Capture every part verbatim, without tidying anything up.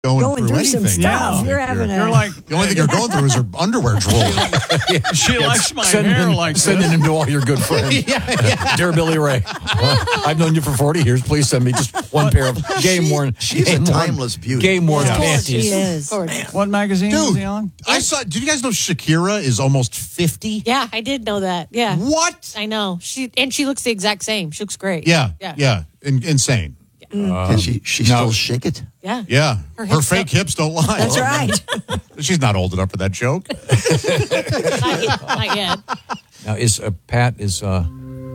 going, going through, through anything. some stuff. Yeah. You're having you're, a... You're like, the only thing you're going through is her underwear drawer. she likes my sending hair him, like sending this. him to all your good friends. yeah, yeah. Dear Billy Ray, I've known you for forty years. Please send me just one pair of game worn. She's a timeless beauty. Game worn Of course panties. she is. What magazine is Dude, he on? I saw. Did you guys know Shakira is almost fifty? Yeah, I did know that. Yeah. What? I know. She and she looks the exact same. She looks great. Yeah, Yeah. yeah, In, insane. Can she she no. still shake it? Yeah. Yeah, Her her, hips fake don't- hips don't lie. That's right. She's not old enough for that joke. Not yet. Not yet. Now, is uh, Pat, is uh,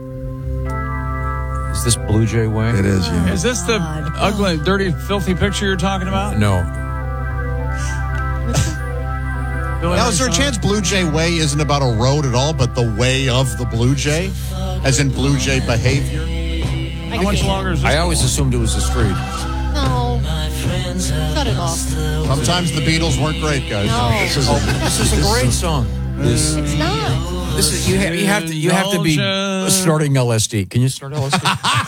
is this Blue Jay Way? It is, yeah. Is this the God. ugly, dirty, filthy picture you're talking about? No. Billy Now, Ray is there a Cyrus? chance Blue Jay Way isn't about a road at all, but the way of the Blue Jay? As in Blue Jay behavior? How much longer is this? I always assumed it was the street. No. Shut it off. Sometimes the Beatles weren't great, guys. No. This is Oh, this is a great song. This, It's not. this is you. Ha- you have to. You have to be Indulgent. snorting L S D. Can you snort L S D?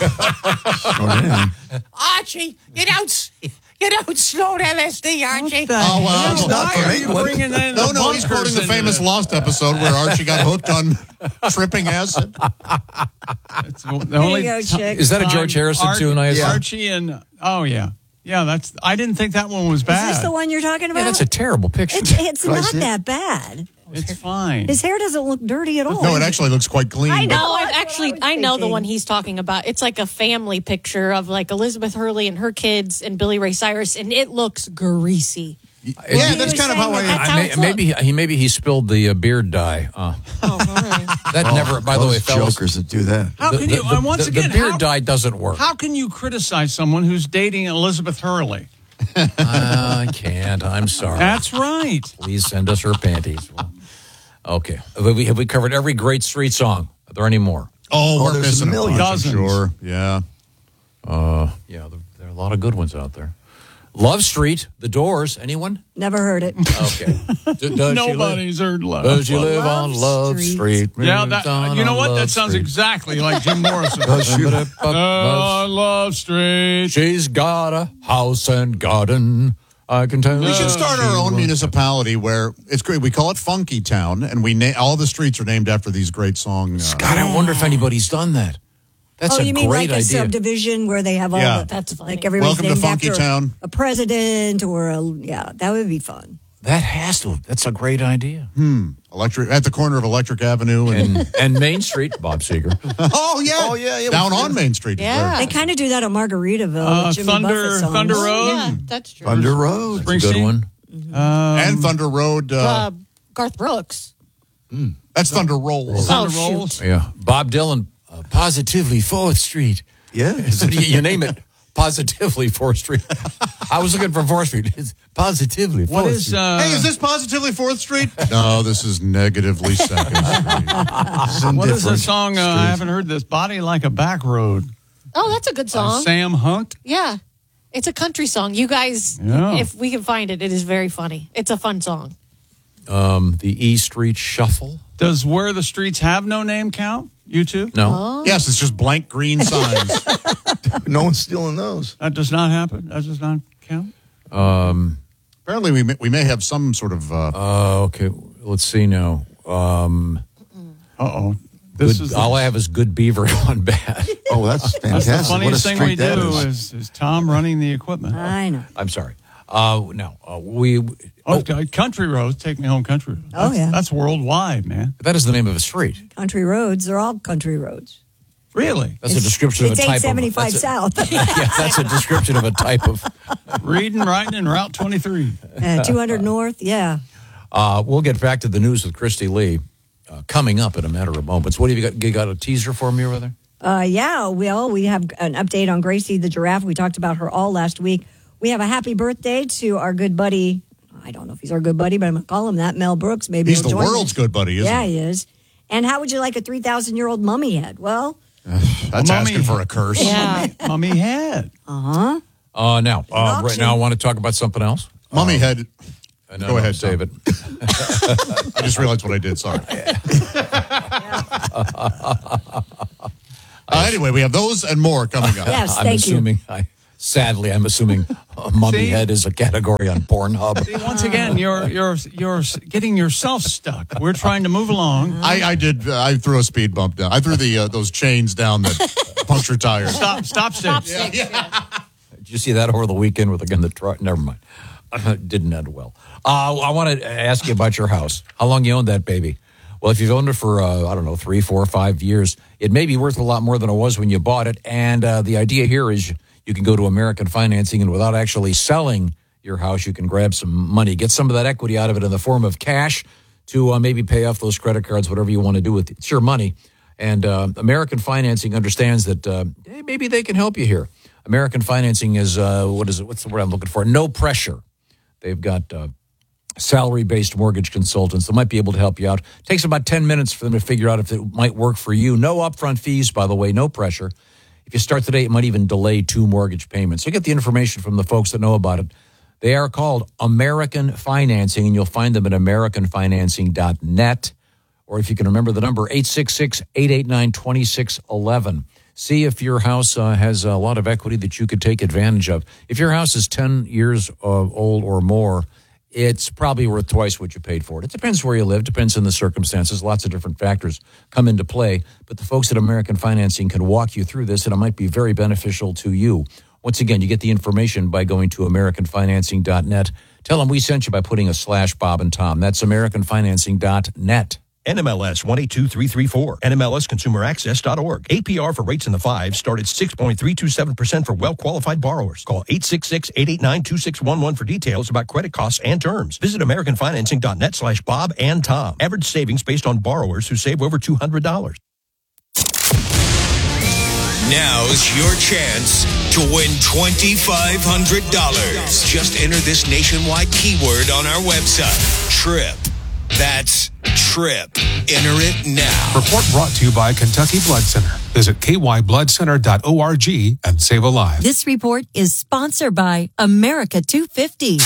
Archie, you don't, you don't snort L S D, Archie. Oh, well, It's not for Why are me. you bringing in No, the no, he's bunkers quoting the into famous this? Lost episode where Archie got hooked on tripping acid. It's the There only you go, ti- chick. Is that a George Harrison Ar- tune? I assume? Archie and oh yeah, yeah. That's. I didn't think that one was Is bad. this the one you're talking about? Yeah, that's a terrible picture. It's, it's Can I not see it? that bad. It's fine. His hair doesn't look dirty at all. No, it actually looks quite clean. I but- know. That's I've what actually, I was I know the thinking. one he's talking about. It's like a family picture of like Elizabeth Hurley and her kids and Billy Ray Cyrus, and it looks greasy. Yeah, He that's was kind of how saying I. that That's I how may, it's maybe he maybe he spilled the uh, beard dye. Uh, Oh, my. that never. By the way, Those fellas, jokers that do that. How the, can the- you? the- and once the- again, the beard how, dye doesn't work. how can you criticize someone who's dating Elizabeth Hurley? I can't. I'm sorry. That's right. Please send us her panties. Well, okay. Have we, have we covered every great street song? Are there any more? Oh, Oh, we're there's a missing a million. bunch, I'm Dozens. sure. Yeah. Uh, yeah, there, there are a lot of good ones out there. Love Street, The Doors. Anyone? Never heard it. Okay. D- does she live, Nobody's heard love. does she live on Love Love Street. Street? Yeah, that, Down you know on what? Love That sounds Street. exactly like Jim Morrison. Uh, Oh, Love Street. She's got a house and garden. I can tell We you. should start she our own will- municipality where it's great. We call it Funky Town, and we na- all the streets are named after these great songs. Uh, God, I wonder if anybody's done that. That's oh, a you mean great like a idea. subdivision where they have all Yeah. the, That's funny. like everybody's Welcome to named Funky after Town. a president or a, yeah, that would be fun. That has to. That's a great idea. Electric at the corner of Electric Avenue and, And and Main Street, Bob Seger. oh yeah, Oh, yeah, yeah, down we- on Main Street. is Yeah. where- They kind of do that on Margaritaville Uh, with Jimmy Thunder- Buffett songs. Thunder Road. Yeah, that's true. Thunder Road. That's a good Springsteen? one. and Thunder Road. Uh, Uh, Garth Brooks. that's Thunder Rolls. Thunder Oh, Rolls. shoot. Yeah, Bob Dylan. Uh, positively Fourth Street. Yeah. So you, you name it. Positively Fourth Street. I was looking for Fourth Street. It's positively Fourth What is? Street. Uh, Hey, is this positively Fourth Street? No, this is negatively Second Street. what is the song? Uh, I haven't heard this. Body Like a Back Road. Oh, that's a good by song. Sam Hunt. Yeah. It's a country song. You guys, Yeah. if we can find it, it is very funny. It's a fun song. um, the E Street Shuffle. Does Where the Streets Have No Name count? You too? No. Yes, it's just blank green signs. No one's stealing those. That does not happen. That does not count. Um, Apparently, we may, we may have some sort of. Uh, uh, okay, let's see now. Um, Uh oh. This good, is all I have is Good Beaver Gone Bad. Oh, that's That's fantastic. the funniest what a thing we street that do is. is, is Tom running the equipment. I know. I'm sorry. Uh, no, uh, we. Oh, Oh, Country Roads, Take Me Home Country Roads. Oh, That's- yeah. That's worldwide, man. that is the name of a street. Country roads, they're all country roads. Really? That's a description of a It's type eight seventy-five of. that's a- South. Yeah, that's a description of a type of. Reading, writing, and Route twenty-three. uh, two hundred North, yeah. Uh, we'll get back to the news with Christy Lee uh, coming up in a matter of moments. What have you got? You got a teaser for me over there? Uh, yeah, well, we have an update on Gracie the giraffe. We talked about her all last week. We have a happy birthday to our good buddy. I don't know if he's our good buddy, but I'm going to call him that, Mel Brooks. Maybe he's he'll the join world's us. good buddy, isn't Yeah, he? he is. And how would you like a three thousand year old mummy head? Well, That's Mummy. asking for a curse. Yeah. Mummy Head. uh-huh. Uh, now, uh, right option. now, I want to talk about something else. Mummy head. Uh, no, Go no, ahead, save Tom. it. I just realized what I did. Sorry. uh, anyway, we have those and more coming up. Yes, I'm thank you. assuming I, Sadly, I'm assuming a mummy See? head is a category on Pornhub. See, once again, you're you're you're getting yourself stuck. We're trying to move along. I, I did. Uh, I threw a speed bump down. I threw the uh, those chains down that puncture tires. Stop, stop, Stop sticks. sticks, yeah. Did you see that over the weekend with again the truck? Never mind. Didn't end well. Uh, I want to ask you about your house. How long you owned that baby? Well, if you've owned it for, uh, I don't know, three, four, five years, it may be worth a lot more than it was when you bought it. And uh, the idea here is you can go to American Financing, and without actually selling your house, you can grab some money, get some of that equity out of it in the form of cash to uh, maybe pay off those credit cards, whatever you want to do with it. It's your money. And uh, American Financing understands that uh, hey, maybe they can help you here. American Financing is, uh, what is it? What's the word I'm looking for? No pressure. They've got uh, salary-based mortgage consultants that might be able to help you out. It takes about ten minutes for them to figure out if it might work for you. No upfront fees, by the way, no pressure. If you start today, it might even delay two mortgage payments. So get the information from the folks that know about it. They are called American Financing, and you'll find them at american financing dot net. Or if you can remember the number, eight six six, eight eight nine, two six one one. See if your house uh, has a lot of equity that you could take advantage of. If your house is ten years uh, old or more, it's probably worth twice what you paid for it. It depends where you live, depends on the circumstances. Lots of different factors come into play. But the folks at American Financing can walk you through this, and it might be very beneficial to you. Once again, you get the information by going to american financing dot net. Tell them we sent you by putting a slash Bob and Tom. That's american financing dot net. N M L S one eight two three three four, N M L S consumer access dot org. A P R for rates in the fives start at six point three two seven percent for well-qualified borrowers. Call eight six six, eight eight nine, two six one one for details about credit costs and terms. Visit american financing dot net slash Bob and Tom. Average savings based on borrowers who save over two hundred dollars. Now's your chance to win twenty-five hundred dollars. Just enter this nationwide keyword on our website, TRIP. That's TRIP. Enter it now. Report brought to you by Kentucky Blood Center. Visit k y blood center dot org and save a life. This report is sponsored by America two fifty.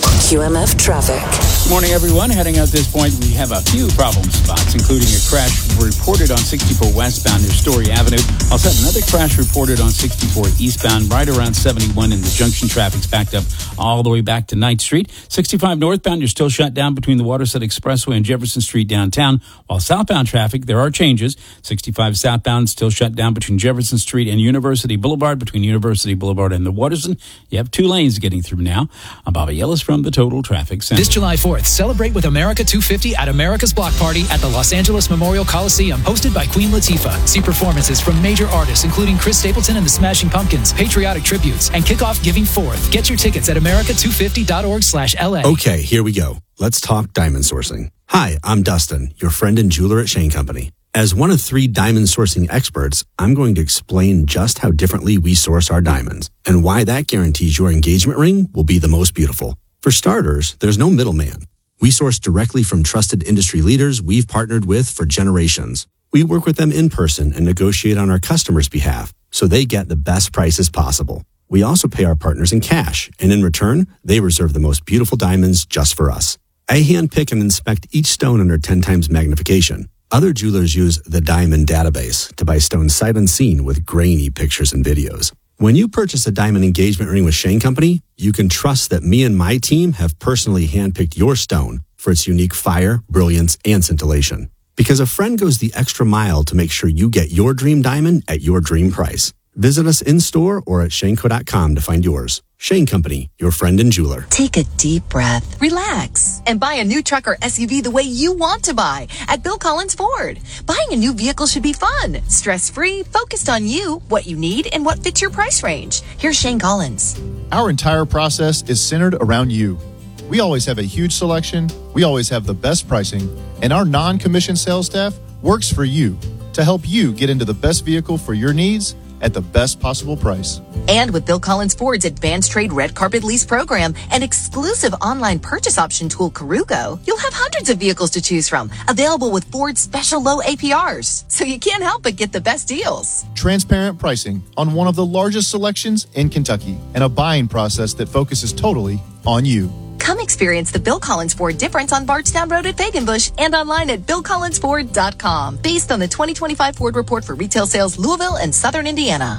Q M F traffic. Morning, everyone. Heading out this point, we have a few problem spots, including a crash reported on sixty-four westbound near Story Avenue. Also, another crash reported on sixty-four eastbound right around seventy-one, and the junction traffic's backed up all the way back to ninth Street. sixty-five northbound, you're still shut down between the Waterside Expressway and Jefferson Street downtown. While southbound traffic, there are changes. sixty-five southbound still shut down between Jefferson Street and University Boulevard. Between University Boulevard and the Waterson, you have two lanes getting through now. I'm Bobby Ellis from the Total Traffic Center. This July fourth, celebrate with America two fifty at America's Block Party at the Los Angeles Memorial Coliseum, hosted by Queen Latifah. See performances from major artists, including Chris Stapleton and the Smashing Pumpkins, patriotic tributes, and kick off Giving Forth. Get your tickets at america two fifty dot org slash L A. Okay, here we go. Let's talk diamond sourcing. Hi, I'm Dustin, your friend and jeweler at Shane Company. As one of three diamond sourcing experts, I'm going to explain just how differently we source our diamonds and why that guarantees your engagement ring will be the most beautiful. For starters, there's no middleman. We source directly from trusted industry leaders we've partnered with for generations. We work with them in person and negotiate on our customers' behalf so they get the best prices possible. We also pay our partners in cash, and in return, they reserve the most beautiful diamonds just for us. I handpick and inspect each stone under ten times magnification. Other jewelers use the Diamond Database to buy stones sight unseen with grainy pictures and videos. When you purchase a diamond engagement ring with Shane Company, you can trust that me and my team have personally handpicked your stone for its unique fire, brilliance, and scintillation. Because a friend goes the extra mile to make sure you get your dream diamond at your dream price. Visit us in-store or at shane co dot com to find yours. Shane Company, your friend and jeweler. Take a deep breath, relax, and buy a new truck or S U V the way you want to buy at Bill Collins Ford. Buying a new vehicle should be fun, stress-free, focused on you, what you need, and what fits your price range. Here's Shane Collins. Our entire process is centered around you. We always have a huge selection, we always have the best pricing, and our non-commissioned sales staff works for you to help you get into the best vehicle for your needs at the best possible price. And with Bill Collins Ford's Advanced Trade Red Carpet Lease Program and exclusive online purchase option tool Carugo, you'll have hundreds of vehicles to choose from, available with Ford's special low A P Rs. So you can't help but get the best deals. Transparent pricing on one of the largest selections in Kentucky, and a buying process that focuses totally on you. Come experience the Bill Collins Ford difference on Bardstown Road at Faganbush and online at bill collins ford dot com. Based on the twenty twenty-five Ford Report for retail sales, Louisville and Southern Indiana.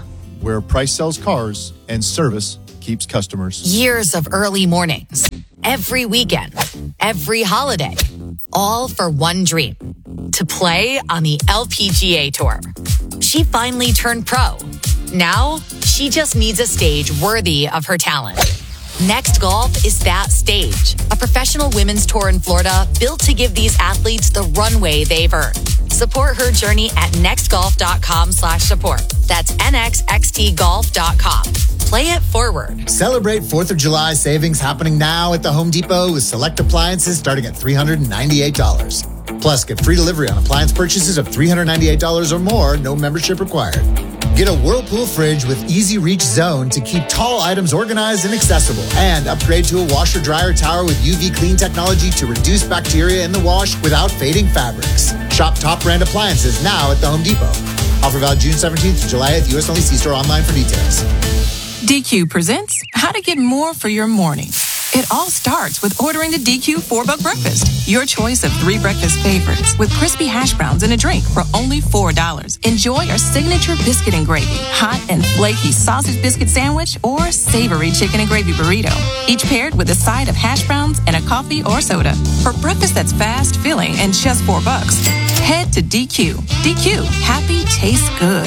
where price sells cars and service keeps customers. Years of early mornings, every weekend, every holiday, all for one dream, to play on the L P G A Tour. She finally turned pro. Now, she just needs a stage worthy of her talent. Next Golf is that stage, a professional women's tour in Florida built to give these athletes the runway they've earned. Support her journey at nextgolf.com slash support. That's nxxtgolf.com. Play it forward. Celebrate fourth of July savings happening now at the Home Depot with select appliances starting at three hundred ninety-eight dollars. Plus, get free delivery on appliance purchases of three hundred ninety-eight dollars or more, no membership required. Get a Whirlpool fridge with Easy Reach Zone to keep tall items organized and accessible. And upgrade to a washer-dryer tower with U V clean technology to reduce bacteria in the wash without fading fabrics. Shop top brand appliances now at the Home Depot. Offer valid June seventeenth to July eighth, U S only. See store online for details. D Q presents how to get more for your morning. It all starts with ordering the D Q four buck breakfast. Your choice of three breakfast favorites with crispy hash browns and a drink for only four dollars. Enjoy our signature biscuit and gravy, hot and flaky sausage biscuit sandwich, or savory chicken and gravy burrito. Each paired with a side of hash browns and a coffee or soda. For breakfast that's fast, filling, and just four bucks, head to D Q. D Q, happy tastes good.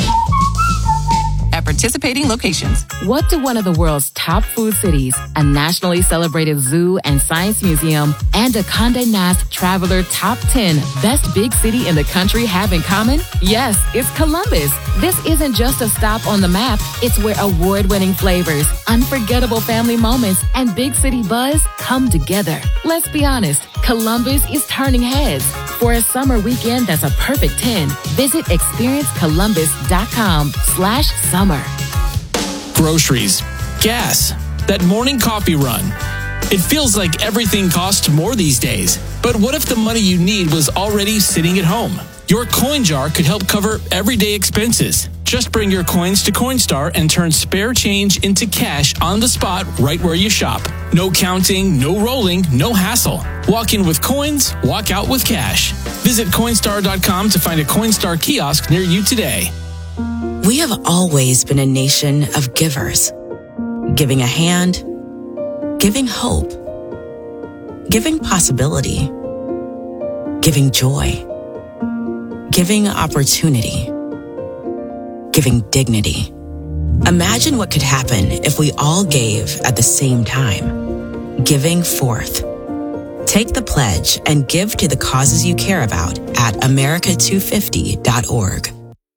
At participating locations. What do one of the world's top food cities, a nationally celebrated zoo and science museum, and a Condé Nast Traveler Top ten best big city in the country have in common? Yes, it's Columbus. This isn't just a stop on the map. It's where award-winning flavors, unforgettable family moments, and big city buzz come together. Let's be honest, Columbus is turning heads. For a summer weekend that's a perfect ten, visit experiencecolumbus.com slash summer. Groceries, gas, that morning coffee run. It feels like everything costs more these days. But what if the money you need was already sitting at home? Your coin jar could help cover everyday expenses. Just bring your coins to Coinstar and turn spare change into cash on the spot right where you shop. No counting, no rolling, no hassle. Walk in with coins, walk out with cash. Visit Coinstar dot com to find a Coinstar kiosk near you today. We have always been a nation of givers. Giving a hand, giving hope, giving possibility, giving joy, giving opportunity, giving dignity. Imagine what could happen if we all gave at the same time. Giving forth. Take the pledge and give to the causes you care about at america two fifty dot org.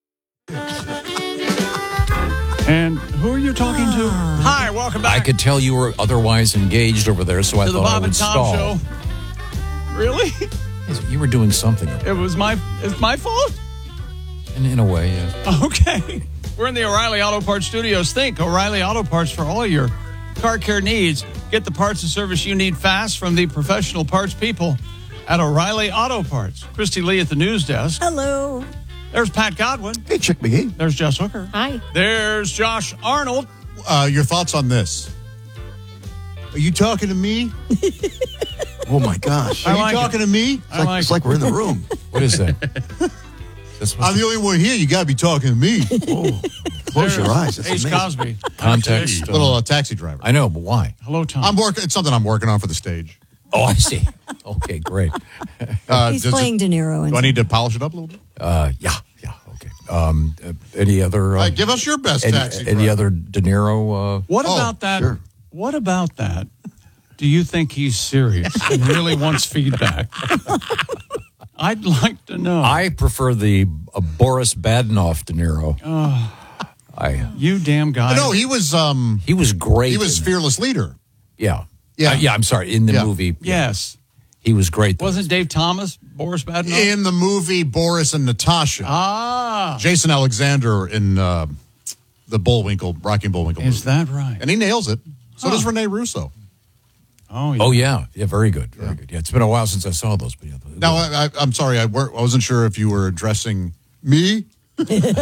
And who are you talking to? Hi, welcome back I could tell you were otherwise engaged over there, so I to the thought I Bob would and Tom stall. show. Really? You were doing something. It was my it's my fault? In, in a way, yeah. Okay. We're in the O'Reilly Auto Parts Studios. Think O'Reilly Auto Parts for all your car care needs. Get the parts and service you need fast from the professional parts people at O'Reilly Auto Parts. Christy Lee at the news desk. Hello. There's Pat Godwin. Hey, Chick McGee. There's Jess Hooker. Hi. There's Josh Arnold. Uh, your thoughts on this? Are you talking to me? Oh, my gosh. Are I you like talking it. to me? It's like, it's like we're in the room. What is that? I'm the only one here. You got to be talking to me. Oh, close your eyes. That's Ace amazing. Cosby. Context. uh, Little uh, taxi driver. I know, but why? Hello, Tom. I'm working. It's something I'm working on for the stage. Oh, I see. Okay, great. Uh, He's does playing it- De Niro. And Do I need to polish it up a little bit? Uh, yeah, yeah, okay. Um, uh, any other? Uh, All right, give us your best any, taxi any driver. other De Niro? Uh, What Oh, about that? sure. What about that? Do you think he's serious and really wants feedback? I'd like to know. I prefer the uh, Boris Badenoff De Niro. Oh, I. you damn guy. No, he was. Um, He was great. he was in- fearless leader. Yeah. Yeah. Uh, yeah, I'm sorry. In the Yeah. movie. Yes. He was great. Wasn't Dave Thomas Boris Badenoff? In the movie Boris and Natasha. Ah. Jason Alexander in uh, the Bullwinkle, Rocky and Bullwinkle Is movie. that right? And he nails it. So Huh. does Rene Russo. Oh, yeah. Oh, yeah. Yeah, very good. Very good. Yeah, it's been a while since I saw those. But yeah, Now, I, I, I'm sorry, I, were, I wasn't sure if you were addressing me. I'm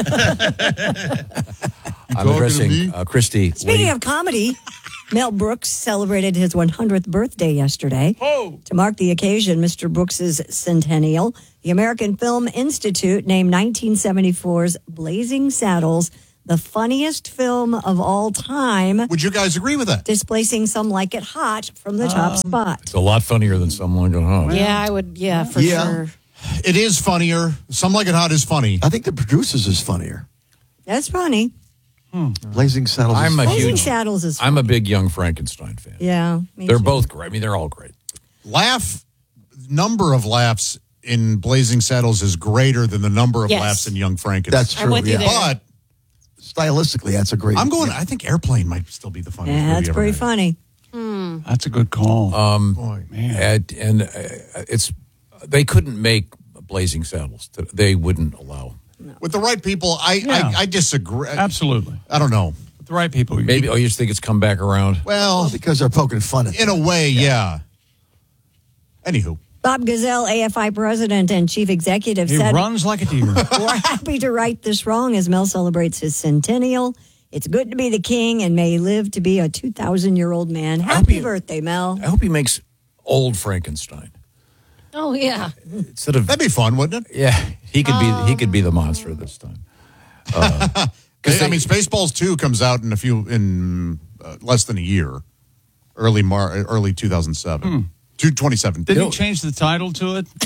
talking to addressing me? uh, Christy. Speaking Lee. of comedy, Mel Brooks celebrated his one hundredth birthday yesterday. Oh. To mark the occasion, Mister Brooks's centennial, the American Film Institute named nineteen seventy-four's Blazing Saddles the funniest film of all time. Would you guys agree with that? Displacing Some Like It Hot from the top spot. It's a lot funnier than Someone Go Home. Yeah, I would. Yeah, for Yeah. sure. It is funnier. Some Like It Hot is funny. I think The Producers is funnier. That's funny. Blazing Saddles I'm is a funny. Blazing huge. Saddles is I'm a big Young Frankenstein fan. Yeah. me They're too. both great. I mean, they're all great. Laugh, number of laughs in Blazing Saddles is greater than the number of Yes. laughs in Young Frankenstein. That's true. I'm with you yeah. there. But Stylistically, that's a great. I'm going, I think Airplane might still be the funniest Yeah, movie that's ever pretty made. funny. That's a good call. Um, Boy. Man. and and uh, it's they couldn't make Blazing Saddles. They wouldn't allow. With the right people, I, Yeah. I, I disagree. Absolutely. I don't know. With the right people. Maybe. Oh, you just think it's come back around? Well, because they're poking fun at in a way, yeah. Anywho. Bob Gazelle, A F I president and chief executive, He said, runs like a deer. "We're happy to right this wrong as Mel celebrates his centennial. It's good to be the king and may live to be a two thousand year old man. Happy birthday, Mel." I hope he makes old Frankenstein. Oh yeah. Instead of That'd be fun, wouldn't it? yeah, he could be he could be the monster this time. Uh, 'cause I they- mean, Spaceballs two comes out in a few in uh, less than a year, early Mar, early two thousand seven, Hmm. two twenty seven. Did he change the title to it?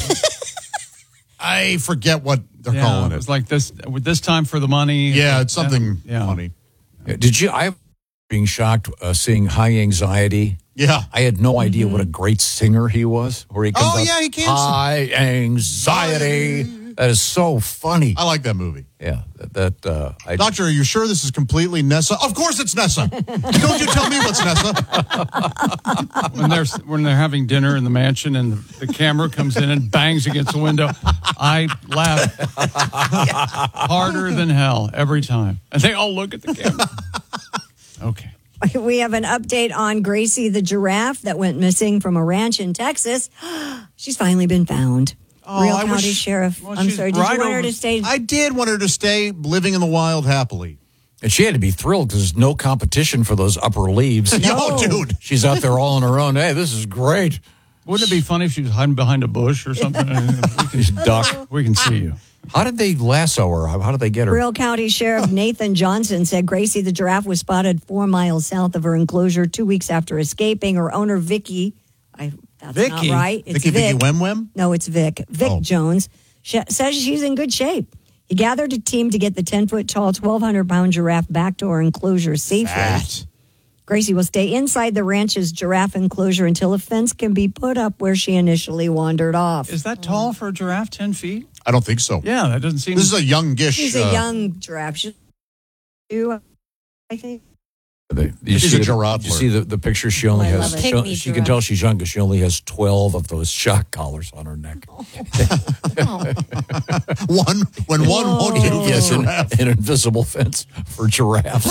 I forget what they're Yeah, calling it it. was like this with this time for the money. Yeah, it's something Yeah. funny. Yeah, Did you? I being shocked uh, seeing High Anxiety. Yeah, I had no idea what a great singer he was. Where he comes Oh, up, yeah, he can High Anxiety. That is so funny. I like that movie. Yeah, that, that uh, I Doctor, are you sure this is completely Nessa? Of course it's Nessa. Don't you tell me what's Nessa. when they're when they're having dinner in the mansion and the, the camera comes in and bangs against the window, I laugh harder than hell every time, and they all look at the camera. Okay. We have an update on Gracie the giraffe that went missing from a ranch in Texas. She's finally been found. Oh, Real I County wish- Sheriff. well, I'm she's sorry. Did right you want her over- to stay? I did want her to stay living in the wild happily. And she had to be thrilled because there's no competition for those upper leaves. No, dude. She's out there all on her own. Hey, this is great. Wouldn't it be funny if she was hiding behind a bush or something? we can duck. We can see you. How did they lasso her? How, how did they get her? Real County Sheriff Nathan Johnson said Gracie the giraffe was spotted four miles south of her enclosure two weeks after escaping. Her owner, Vicky, I, that's Vicky? not right. It's Vicky, Vicky Vic. Wem Wem? No, it's Vic. Vic Oh. Jones sh- says she's in good shape. He gathered a team to get the ten-foot tall, twelve hundred pound giraffe back to her enclosure safely. Fat. Gracie will stay inside the ranch's giraffe enclosure until a fence can be put up where she initially wandered off. Is that tall for a giraffe? Ten feet? I don't think so. Yeah, that doesn't seem. This is a youngish. She's a uh, young giraffe. She's two, I think. They, did you She's see a the, giraffe. did you see the, the picture? She only I has. love it. She, Pygmy she can giraffe. tell she's young because she only has twelve of those shock collars on her neck. one when one won't do for Yes, a an, giraffe. an invisible fence for giraffes.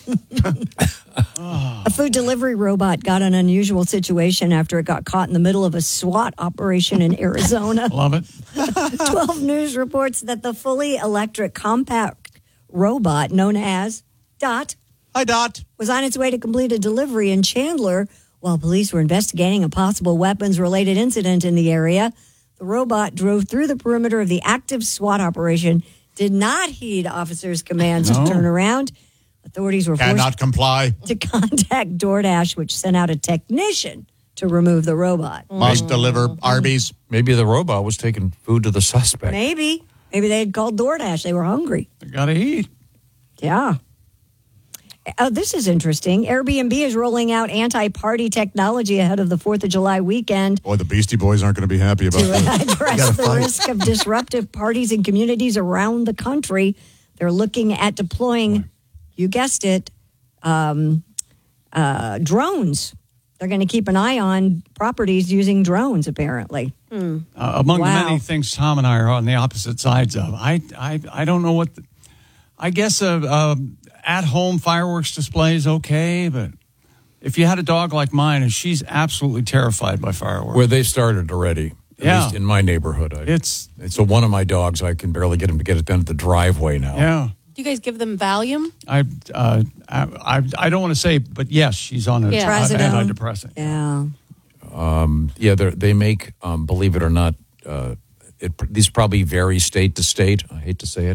A food delivery robot got an unusual situation after it got caught in the middle of a SWAT operation in Arizona. Love it. twelve News reports that the fully electric compact robot known as Dot Hi, Dot. was on its way to complete a delivery in Chandler while police were investigating a possible weapons-related incident in the area. The robot drove through the perimeter of the active SWAT operation, did not heed officers' commands No. to turn around. Authorities were forced Cannot comply. to contact DoorDash, which sent out a technician to remove the robot. Must deliver Arby's. Maybe the robot was taking food to the suspect. Maybe. Maybe they had called DoorDash. They were hungry. They gotta eat. Yeah. Oh, this is interesting. Airbnb is rolling out anti-party technology ahead of the fourth of July weekend Boy, the Beastie Boys aren't going to be happy about to that. address the risk of disruptive parties in communities around the country. They're looking at deploying, you guessed it, um, uh, drones. They're going to keep an eye on properties using drones, apparently. Uh, among Wow. the many things Tom and I are on the opposite sides of, I I, I don't know what. The, I guess a, a at-home fireworks display is okay, but if you had a dog like mine, and she's absolutely terrified by fireworks. Where they started already. At Yeah. least in my neighborhood. I, It's it's a one of my dogs. I can barely get him to get it done at the driveway now. yeah. Do you guys give them Valium? I uh, I, I I don't want to say, but yes, she's on a Yeah. uh, Trazodone. antidepressant. Yeah. Um, yeah, they're- they make, um, believe it or not, uh, it, these probably vary state to state. I hate to say it.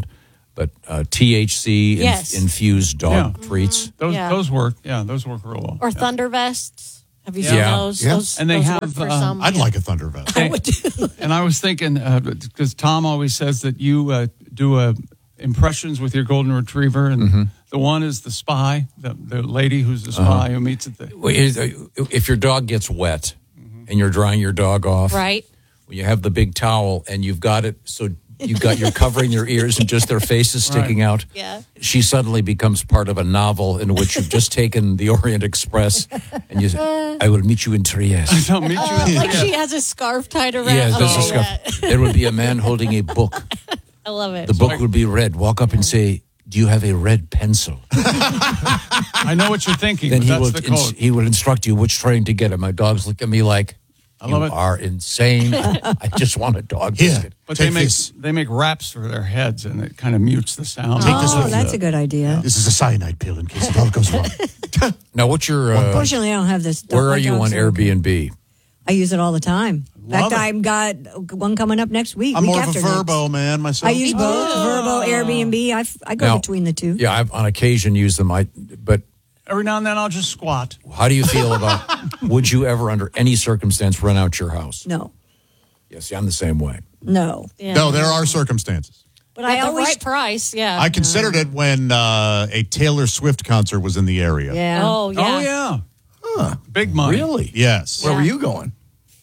but uh, T H C inf- Yes. infused dog Yeah. treats. Those Yeah. those work. Yeah, those work real well. Or thunder vests. Have you Yeah. seen Yeah. those? Yeah. Those And they those have, work for um, some. I'd yeah. like a thunder vest. I would too. And I was thinking because Tom always says that you uh, do uh, impressions with your golden retriever, and Mm-hmm. the one is the spy, the the lady who's the spy Uh-huh. who meets at the. Well, is- uh, If your dog gets wet and you're drying your dog off, Right. when you have the big towel and you've got it, so you got you're covering your ears and just their faces sticking out. Yeah. She suddenly becomes part of a novel in which you've just taken the Orient Express and you say, I will meet you in Trieste. I'll meet you Uh, in like she has a scarf tied around. Yes, there's Oh, a scarf. yeah. There will be a man holding a book. I love it. The book will be red. Walk up and say, do you have a red pencil? I know what you're thinking. Then but he that's will the ins- code. he will instruct you which train to get. And my dogs look at me like, I you love it. are insane. I just want a dog Here, biscuit. But they take make this. they make wraps for their heads, and it kind of mutes the sound. Take this Oh, with that's you. a good idea. This is a cyanide pill in case it all goes wrong. Now, what's your? Uh, Unfortunately, I don't have this. where my are you dogs on are okay. Airbnb? I use it all the time. In Love fact, it. I've got one coming up next week. I'm week more of a after next. Verbo man myself. I use both Verbo, Airbnb. I, f- I go Now- between the two. Yeah, I've on occasion used them. I but Every now and then, I'll just squat. how do you feel about? Would you ever, under any circumstance, rent out your house? No, Yes, yeah, I'm the same way. no. Yeah. No, there are circumstances. But At I the always right price. Yeah. I considered it when uh, a Taylor Swift concert was in the area. yeah. Oh yeah. Oh yeah, big money. Really? Yes. Where Yeah. were you going?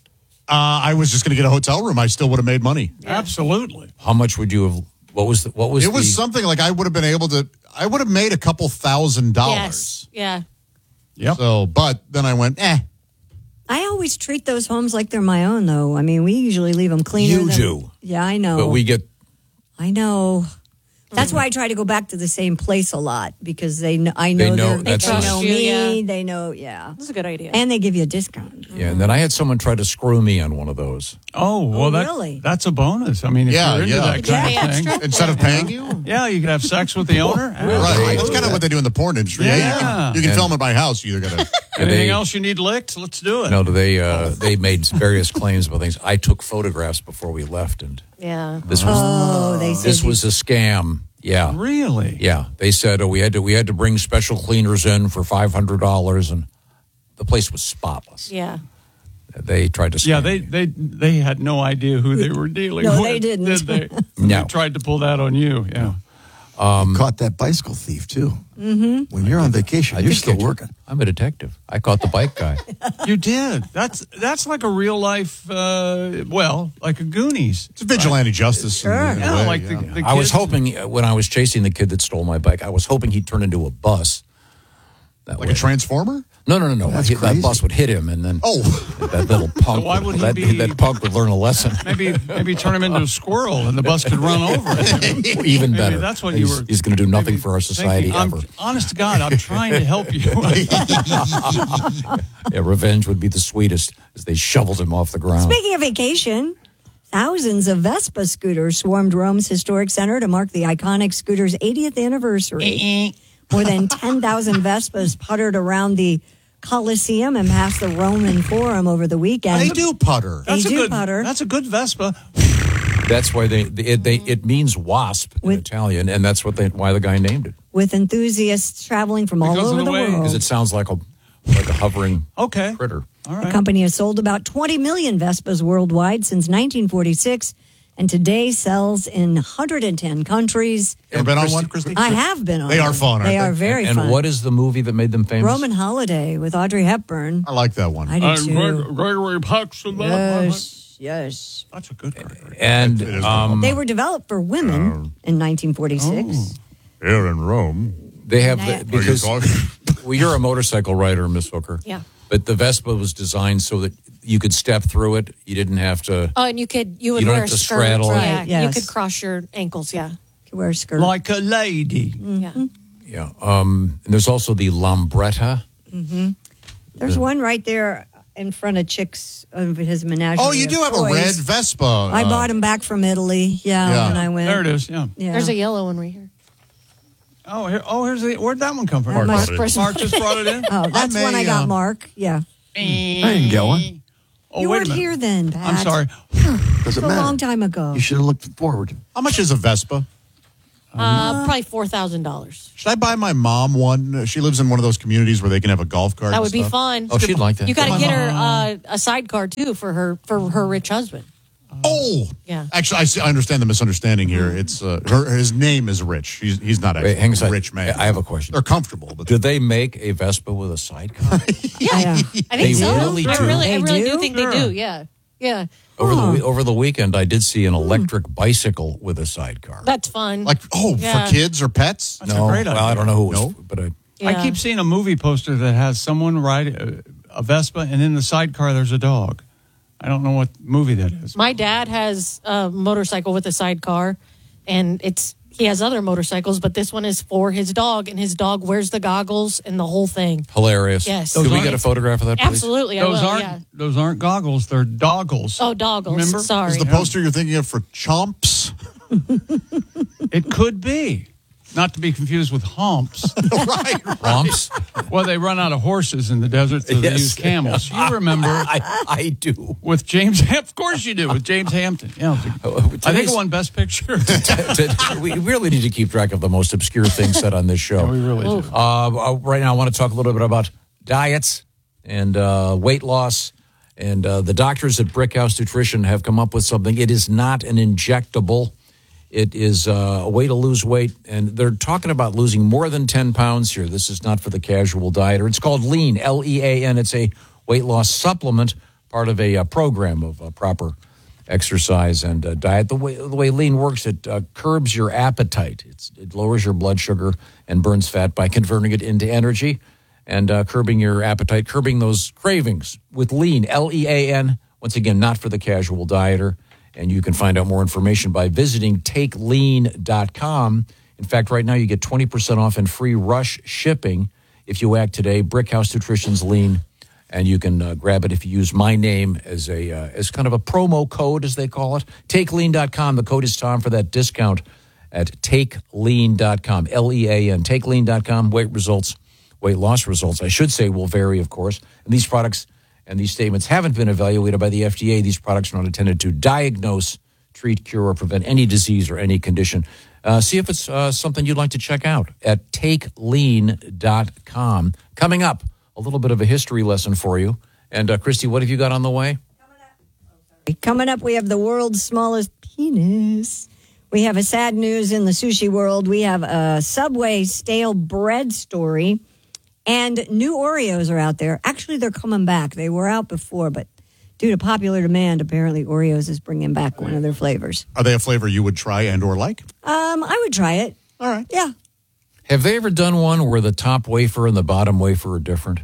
Uh, I was just going to get a hotel room. I still would have made money. Absolutely. How much would you have? What was the, what was It was the, something like I would have been able to. I would have made a couple thousand dollars. Yes. Yeah. Yep. So, but then I went, eh. I always treat those homes like they're my own, though. I mean, we usually leave them cleaner. You than- do. Yeah, I know. But we get I know. That's why I try to go back to the same place a lot because they know. I know They know- they're- that's they nice. know You, me. yeah. They know. Yeah, That's a good idea. and they give you a discount. yeah. And then I had someone try to screw me on one of those. Oh well, Oh, that, really? that's a bonus. I mean, if Yeah, you're into yeah. that Did you kind pay of thing, extra? Instead of paying you, yeah, you could have sex with the owner. right? That's kind of what they do in the porn industry. Yeah, you Yeah. can, you can And- film at my house. You either got to. Anything They- else you need licked? Let's do it. No, they uh, they made various claims about things. I took photographs before we left, and Yeah. this was Oh, they said this you- was a scam. Yeah, Really? yeah. They said oh, we had to we had to bring special cleaners in for five hundred dollars, and the place was spotless. Yeah. They tried to scam Yeah, they, me. they they had no idea who they were dealing No, with. they didn't. Did they? No. They tried to pull that on you. Yeah. Um, Caught that bicycle thief too. Mm-hmm. When you're on vacation, I you're think still it- working. I'm a detective. I caught the bike guy. You did. That's that's like a real life. Uh, well, like a Goonies. It's vigilante justice. in- in a Yeah, way, like yeah. the, the I was kids- hoping uh, when I was chasing the kid that stole my bike, I was hoping he'd turn into a bus. That like way- a transformer. No, no, no, no. That's He- that crazy. bus would hit him, and then Oh, that little punk. why would he that, be- that punk would learn a lesson. Maybe maybe turn him into a squirrel and the bus could run over him. Even Maybe better. that's what he's, you were. He's going to do nothing maybe for our society thinking. I'm- ever. Honest to God, I'm trying to help you. Yeah, revenge would be the sweetest as they shoveled him off the ground. Speaking of vacation, thousands of Vespa scooters swarmed Rome's historic center to mark the iconic scooter's eightieth anniversary. More than ten thousand Vespas puttered around the Colosseum and past the Roman Forum over the weekend. they do putter. They That's a do good. putter. That's a good Vespa. That's why they, they, it, they it means wasp in With- Italian, and that's what they why the guy named it with enthusiasts traveling from all Because of over the the, way- world. because it sounds like a like a hovering Okay. critter. All The right. company has sold about twenty million Vespas worldwide since nineteen forty-six and today sells in one hundred ten countries. Ever been on one, Christy? I have been on They are one. fun, aren't They they? are very and, fun. and what is the movie that made them famous? Roman Holiday with Audrey Hepburn. I like that one. I do I'm too. Greg- Gregory Paxton. Yes, yes. That's a good Gregory. And It is um, They were developed for women in nineteen forty-six. Here in Rome. they have Nah. the, because Are you talking? well, you're a motorcycle rider, Miss Hooker. Yeah. But the Vespa was designed so that you could step through it. You didn't have to. Oh, and you could you would You don't wear have a to skirt. straddle. Yeah. Right, yes. You could cross your ankles. Yeah. You wear a skirt. Like a lady. Yeah. Yeah. Um, and there's also the Lambretta. hmm There's one right there in front of Chick's of his menagerie. Oh, you of do have a toys. red Vespa. I uh, bought him back from Italy. Yeah, Yeah. when I went. There it is. Yeah. Yeah. There's a yellow one right here. Oh, here, oh, here's the. Where'd that one come from? That Mark, must- Mark just brought it in. Oh, that's I when I may, got uh, Mark. Yeah. I didn't get one. Oh, you wait a weren't minute. here then, Pat. I'm sorry. Doesn't a matter. long time ago. You should have looked forward. How much is a Vespa? Uh, probably four thousand dollars. Should I buy my mom one? She lives in one of those communities where they can have a golf cart. That and would be stuff. fun. Oh, she'd like that. You got to My get her mom. uh, a sidecar too for her for her rich husband. Oh, Yeah. Actually, I, see, I understand the misunderstanding here. It's uh, her, his name is Rich. He's he's not actually Wait, hang on a a second. rich man. I have a question. They're comfortable, but Do they make a Vespa with a sidecar? Yeah, I think They so. really I do? really, I They really do? do think they do. Yeah, yeah. Over the we- over the weekend, I did see an electric bicycle with a sidecar. That's fun. like oh, Yeah. for kids or pets? That's no, a great well, idea. I don't know who it was, No? but I, Yeah. I keep seeing a movie poster that has someone ride a, a Vespa, and in the sidecar there's a dog. I don't know what movie that is. My dad has a motorcycle with a sidecar, and it's he has other motorcycles, but this one is for his dog, and his dog wears the goggles and the whole thing. hilarious. Yes. Could Those we aren't- get a photograph of that, please? Absolutely, I Those will. aren't Yeah. those aren't goggles. They're doggles. Oh, doggles. Remember? Sorry. Is the poster you're thinking of for Chomps? It could be. Not to be confused with humps. right. Romps? Well, they run out of horses in the desert, so they Yes. use camels. You remember I, I do. with James Hampton? Of course you do, with James Hampton. Yeah, I think Today's- it won Best Picture. we really need to keep track of the most obscure things said on this show. we really do. Uh, uh, right now, I want to talk a little bit about diets and uh, weight loss. And uh, the doctors at Brickhouse Nutrition have come up with something. It is not an injectable. It is uh, a way to lose weight. And they're talking about losing more than ten pounds here. This is not for the casual dieter. It's called Lean, L E A N. It's a weight loss supplement, part of a uh, program of uh, proper exercise and uh, diet. The way the way Lean works, it uh, curbs your appetite. It's, it lowers your blood sugar and burns fat by converting it into energy and uh, curbing your appetite, curbing those cravings with Lean, L E A N. Once again, not for the casual dieter. And you can find out more information by visiting take lean dot com. In fact, right now you get twenty percent off and free rush shipping if you act today. Brickhouse Nutrition's Lean. And you can uh, grab it if you use my name as a uh, as kind of a promo code, as they call it. take lean dot com. The code is Tom for that discount at take lean dot com. L E A N. take lean dot com. Weight results, weight loss results, I should say, will vary, of course. And these products and these statements haven't been evaluated by the F D A. These products are not intended to diagnose, treat, cure, or prevent any disease or any condition. Uh, see if it's uh, something you'd like to check out at take lean dot com. Coming up, a little bit of a history lesson for you. And, uh, Christy, what have you got on the way? Coming up, we have the world's smallest penis. We have a sad news in the sushi world. We have a Subway stale bread story. And new Oreos are out there. Actually, they're coming back. They were out before, but due to popular demand, apparently Oreos is bringing back one of their flavors. Are they a flavor you would try and or like? Um, I would try it. All right. Yeah. Have they ever done one where the top wafer and the bottom wafer are different?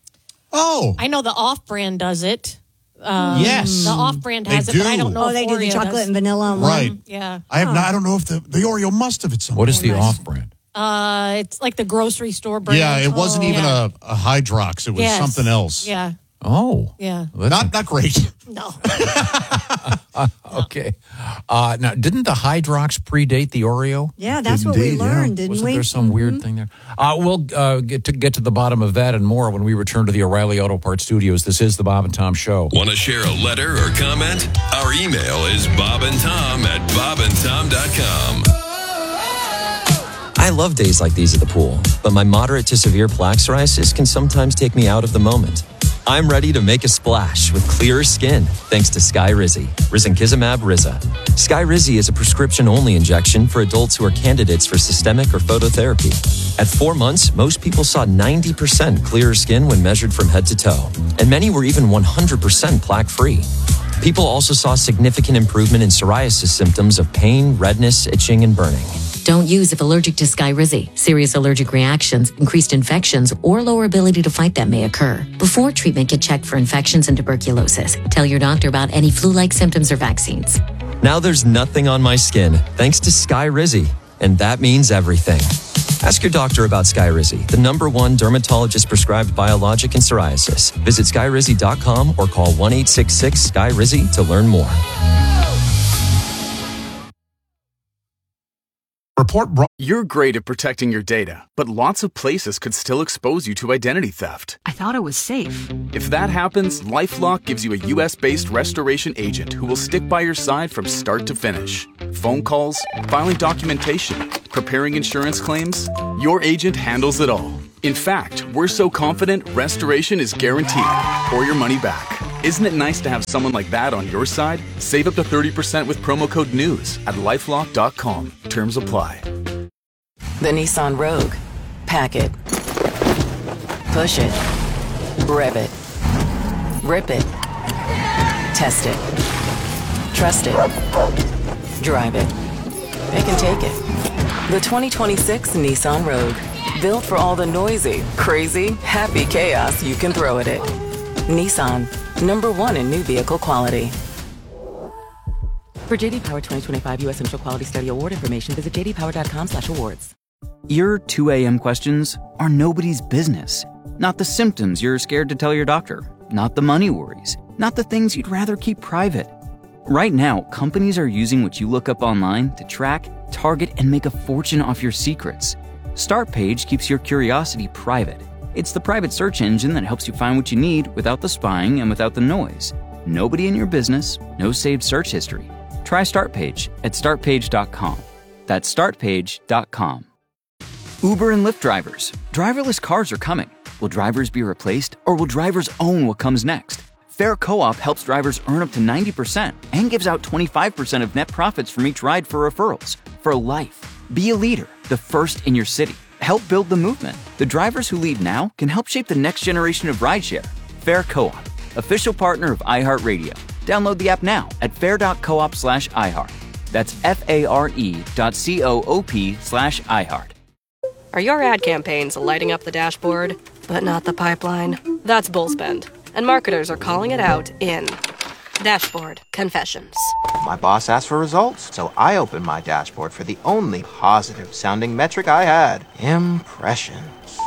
Oh. I know the off-brand does it. Um, Yes. the off-brand They has it, but I do. don't know. Oh, if they do the Oreo chocolate does. and vanilla on Right. one. Yeah. I have not. I don't know if the, the Oreo must have it somewhere. What is the off-brand? Uh, it's like the grocery store brand. Yeah, it wasn't even Yeah. a, a Hydrox. It was Yes. something else. Yeah. Oh. Yeah. Well, that's Not not great. No. okay. Uh, now, didn't the Hydrox predate the Oreo? Yeah, that's what we learned, didn't Wasn't we? there some weird thing there? Uh, we'll uh, get to get to the bottom of that and more when we return to the O'Reilly Auto Parts Studios. This is the Bob and Tom Show. Want to share a letter or comment? Our email is bobandtom at bobandtom dot com. I love days like these at the pool, but my moderate to severe plaque psoriasis can sometimes take me out of the moment. I'm ready to make a splash with clearer skin thanks to Skyrizi, risankizumab Riza. Skyrizi is a prescription-only injection for adults who are candidates for systemic or phototherapy. At four months, most people saw ninety percent clearer skin when measured from head to toe, and many were even one hundred percent plaque-free. People also saw significant improvement in psoriasis symptoms of pain, redness, itching, and burning. Don't use if allergic to Skyrizi. Serious allergic reactions, increased infections, or lower ability to fight them may occur. Before treatment, get checked for infections and tuberculosis. Tell your doctor about any flu-like symptoms or vaccines. Now there's nothing on my skin thanks to Skyrizi, and that means everything. Ask your doctor about Skyrizi, the number one dermatologist-prescribed biologic in psoriasis. Visit skyrizi dot com or call one eight six six S K Y R I Z I to learn more. Report bro- You're great at protecting your data, but lots of places could still expose you to identity theft. I thought it was safe. If that happens, LifeLock gives you a U S-based restoration agent who will stick by your side from start to finish. Phone calls, filing documentation, preparing insurance claims, your agent handles it all. In fact, we're so confident restoration is guaranteed or your money back. Isn't it nice to have someone like that on your side? Save up to thirty percent with promo code NEWS at lifelock dot com. Terms apply. The Nissan Rogue. Pack it. Push it. Rev it. Rip it. Test it. Trust it. Drive it. Pick and take it. The twenty twenty-six Nissan Rogue. Built for all the noisy, crazy, happy chaos you can throw at it. Nissan. Number one in new vehicle quality. For J D Power twenty twenty-five U S Initial Quality Study Award information, visit j d power dot com slash awards. Your two a.m. questions are nobody's business. Not the symptoms you're scared to tell your doctor. Not the money worries. Not the things you'd rather keep private. Right now, companies are using what you look up online to track, target, and make a fortune off your secrets. StartPage keeps your curiosity private. It's the private search engine that helps you find what you need without the spying and without the noise. Nobody in your business, no saved search history. Try StartPage at start page dot com. That's start page dot com. Uber and Lyft drivers. Driverless cars are coming. Will drivers be replaced, or will drivers own what comes next? Fair Co-op helps drivers earn up to ninety percent and gives out twenty-five percent of net profits from each ride for referrals. For life. Be a leader, the first in your city. Help build the movement. The drivers who lead now can help shape the next generation of rideshare. Fair Co-op, official partner of iHeartRadio. Download the app now at fair.coop slash iHeart. That's F-A-R-E dot C-O-O-P slash iHeart. Are your ad campaigns lighting up the dashboard, but not the pipeline? That's Bullspend, and marketers are calling it out in Dashboard Confessions. My boss asked for results, so I opened my dashboard for the only positive-sounding metric I had, impressions.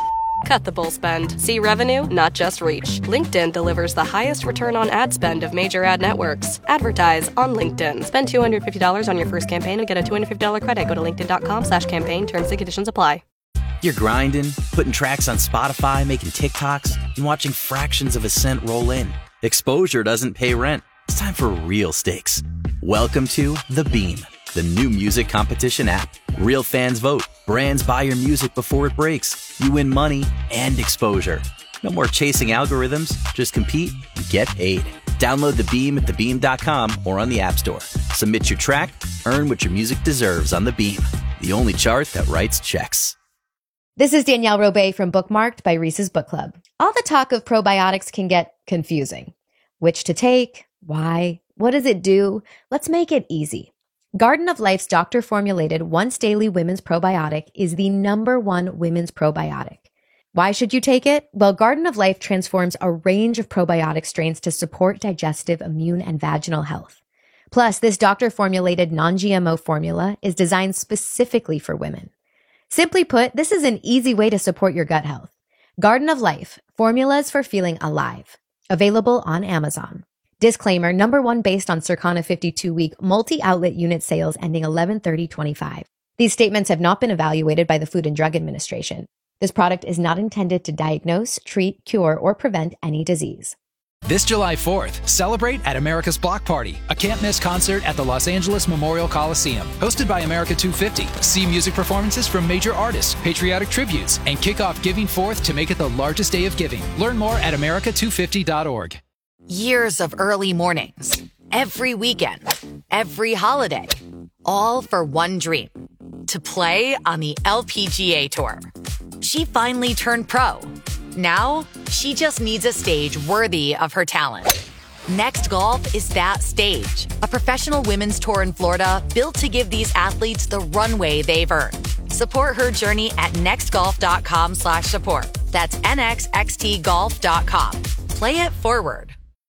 Cut the bull spend. See revenue, not just reach. LinkedIn delivers the highest return on ad spend of major ad networks. Advertise on LinkedIn. Spend two hundred fifty dollars on your first campaign and get a two hundred fifty dollars credit. Go to linkedin.com slash campaign. Terms and conditions apply. You're grinding, putting tracks on Spotify, making TikToks, and watching fractions of a cent roll in. Exposure doesn't pay rent. It's time for real stakes. Welcome to The Beam, the new music competition app. Real fans vote. Brands buy your music before it breaks. You win money and exposure. No more chasing algorithms. Just compete and get paid. Download The Beam at the beam dot com or on the App Store. Submit your track. Earn what your music deserves on The Beam, the only chart that writes checks. This is Danielle Robay from Bookmarked by Reese's Book Club. All the talk of probiotics can get confusing. Which to take? Why? What does it do? Let's make it easy. Garden of Life's doctor-formulated once-daily women's probiotic is the number one women's probiotic. Why should you take it? Well, Garden of Life transforms a range of probiotic strains to support digestive, immune, and vaginal health. Plus, this doctor-formulated non-G M O formula is designed specifically for women. Simply put, this is an easy way to support your gut health. Garden of Life, formulas for feeling alive. Available on Amazon. Disclaimer, number one based on Circana fifty-two week multi-outlet unit sales ending eleven thirty twenty-five. These statements have not been evaluated by the Food and Drug Administration. This product is not intended to diagnose, treat, cure, or prevent any disease. This July fourth, celebrate at America's Block Party, a can't-miss concert at the Los Angeles Memorial Coliseum. Hosted by America two fifty. See music performances from major artists, patriotic tributes, and kick off Giving Forth to make it the largest day of giving. Learn more at america two fifty dot org. Years of early mornings, every weekend, every holiday, all for one dream, to play on the L P G A Tour. She finally turned pro. Now, she just needs a stage worthy of her talent. Next Golf is that stage, a professional women's tour in Florida built to give these athletes the runway they've earned. Support her journey at nextgolf.com slash support. That's nxxtgolf dot com. Play it forward.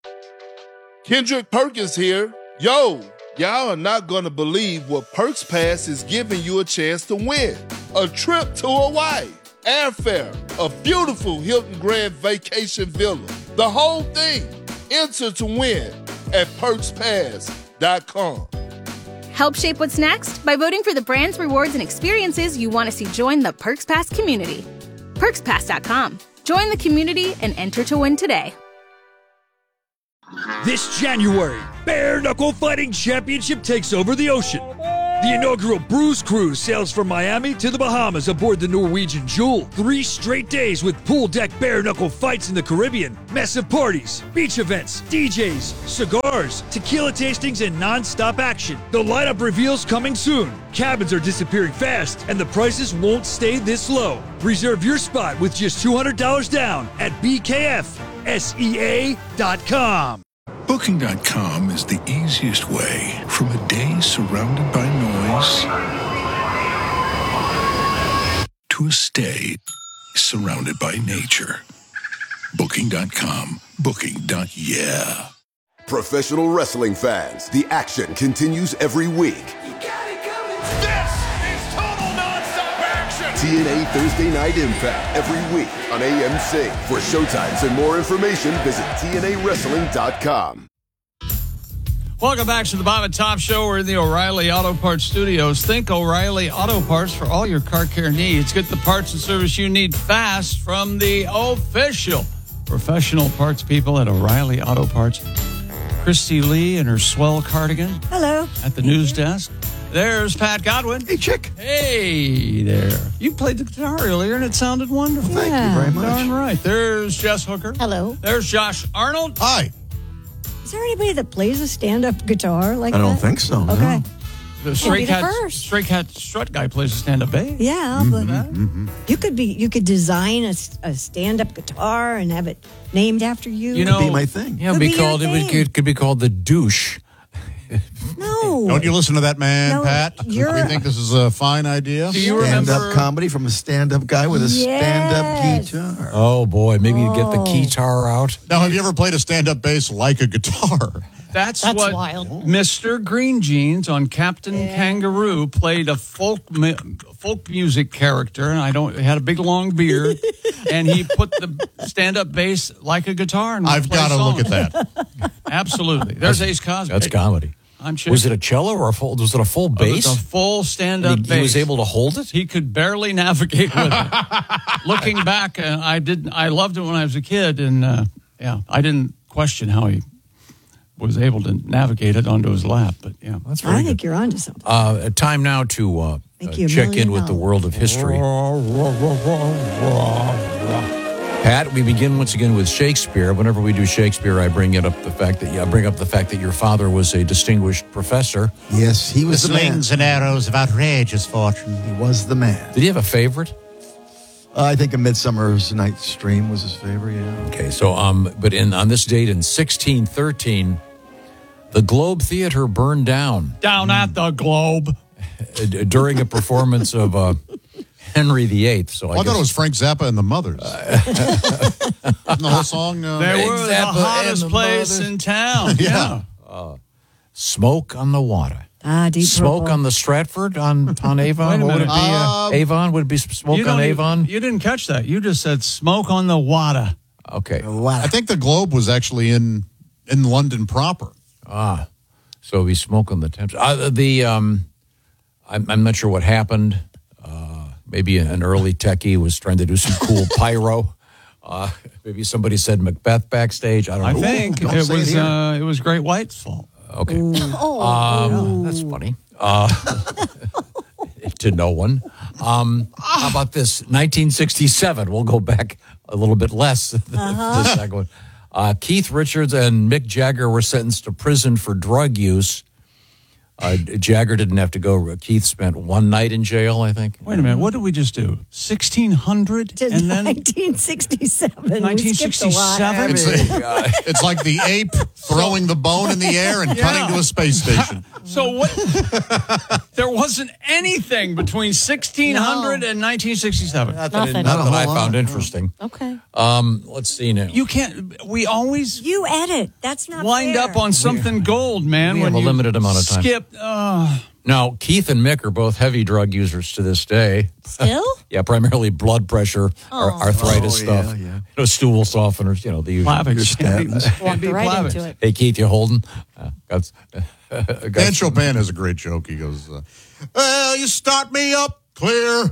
Kendrick Perkins here. Yo, y'all are not going to believe what Perks Pass is giving you a chance to win. A trip to Hawaii, airfare, a beautiful Hilton Grand Vacation Villa, the whole thing. Enter to win at perks pass dot com. Help shape what's next by voting for the brands, rewards, and experiences you want to see join the Perks Pass community. perks pass dot com. Join the community and enter to win today. This January, Bare Knuckle Fighting Championship takes over the ocean. The inaugural Bruise Cruise sails from Miami to the Bahamas aboard the Norwegian Jewel. Three straight days with pool deck bare-knuckle fights in the Caribbean, massive parties, beach events, D Js, cigars, tequila tastings, and non-stop action. The lineup reveals coming soon. Cabins are disappearing fast, and the prices won't stay this low. Reserve your spot with just two hundred dollars down at B K F S E A dot com. Booking dot com is the easiest way from a day surrounded by noise to a stay surrounded by nature. Booking dot com. Booking. Yeah. Professional wrestling fans, the action continues every week. This is total nonstop action! T N A Thursday Night Impact every week on A M C. For showtimes and more information, visit T N A wrestling dot com. Welcome back to the Bob and Tom Show. We're in the O'Reilly Auto Parts Studios. Think O'Reilly Auto Parts for all your car care needs. Get the parts and service you need fast from the official professional parts people at O'Reilly Auto Parts. Christy Lee in her swell cardigan. Hello. At the news desk. There's Pat Godwin. Hey, chick. Hey there. You played the guitar earlier and it sounded wonderful. Thank you very much. Darn right. There's Jess Hooker. Hello. There's Josh Arnold. Hi. Is there anybody that plays a stand-up guitar like I that? don't think so. no. Okay. The Stray be the Cat, first. Stray Cat Strut guy plays a stand-up bass. Yeah, but you could be. You could design a, a stand-up guitar and have it named after you. You know, Be my thing. Yeah, it'd Could be be your called, it, would, thing. it could be called the douche. no. Don't you listen to that man, No, Pat? you're- We think this is a fine idea. Do you Stand-up remember? comedy from a stand-up guy with a stand-up Yes. guitar. Oh, boy. Maybe you get the Oh. guitar out. Now, have you ever played a stand-up bass like a guitar? That's, That's what wild. Mister Green Jeans on Captain Kangaroo played a folk mu- folk music character, and I don't had a big long beard, and he put the stand-up bass like a guitar. And would I've play got to look at songs. that. Absolutely. There's Ace Cosby. That's comedy. I'm sure. Was it a cello or a full? Was it a full Oh, it was bass? a full stand-up he, bass. he was able to hold it. He could barely navigate with it. Looking back, uh, I did. I loved it when I was a kid, and uh, yeah, I didn't question how he was able to navigate it onto his lap. But yeah, That's very I good. think you're onto something. Uh, time now to uh, Thank uh, you a check million in with the dollars. world of history. Pat, we begin once again with Shakespeare. Whenever we do Shakespeare, I bring it up the fact that I bring up the fact that your father was a distinguished professor. Yes, he was the, man. and arrows of outrageous fortune. He was the man. Did he have a favorite? Uh, I think A Midsummer's Night's Dream was his favorite, yeah. Okay, so um, but in on this date in sixteen thirteen, the Globe Theater burned down down at the Globe uh, during a performance of uh, Henry the Eighth. So I, Well, I guess, thought it was Frank Zappa and the Mothers. Isn't the whole song? Uh, they Frank were the Zappa and hottest the place Mothers. in town. Yeah. yeah. Smoke on the Water. Ah, deep Smoke purple. on the Stratford on, on Avon? Wait a What would it be? minute. Uh, Um, Avon? Would it be smoke You on don't even- Avon? You didn't catch that. You just said smoke on the water. Okay. I think the Globe was actually in in London proper. Ah, so we smoke on the Thames. Uh, the um, I'm, I'm not sure what happened. Uh, maybe an early techie was trying to do some cool pyro. Uh, maybe somebody said Macbeth backstage. I don't I know. think don't it say it was here. uh, it was Great White's fault. Okay. Oh, Um, that's funny. Uh, to no one. Um, how about this? nineteen sixty-seven. We'll go back a little bit less. Uh-huh. This second one. Uh, Keith Richards and Mick Jagger were sentenced to prison for drug use. Uh, Jagger didn't have to go. Keith spent one night in jail, I think. Wait a minute. What did we just do? sixteen hundred to and then nineteen sixty-seven. nineteen We skipped a lot. sixty-seven? It's, it's like the ape throwing the bone in the air and Yeah. cutting to a space station. So what? There wasn't anything between sixteen hundred No. and nineteen sixty-seven. Not that, Nothing. not Not a that I whole found lot. interesting. Okay. Um, let's see now. You can't. We always You edit. That's not wind fair. up on something gold, man. we when have a you limited amount of time. Skip. Uh, Now, Keith and Mick are both heavy drug users to this day. Still? Yeah, primarily blood pressure, ar- Oh. arthritis Oh, yeah, stuff, yeah. you know, stool softeners, you know, the usual. Plavix. Can't be- Walked can't be right Plavix. into it. Hey, Keith, you holding? Uh, got, got Dan Chopin has a great joke. He goes, uh, well, you start me up clear.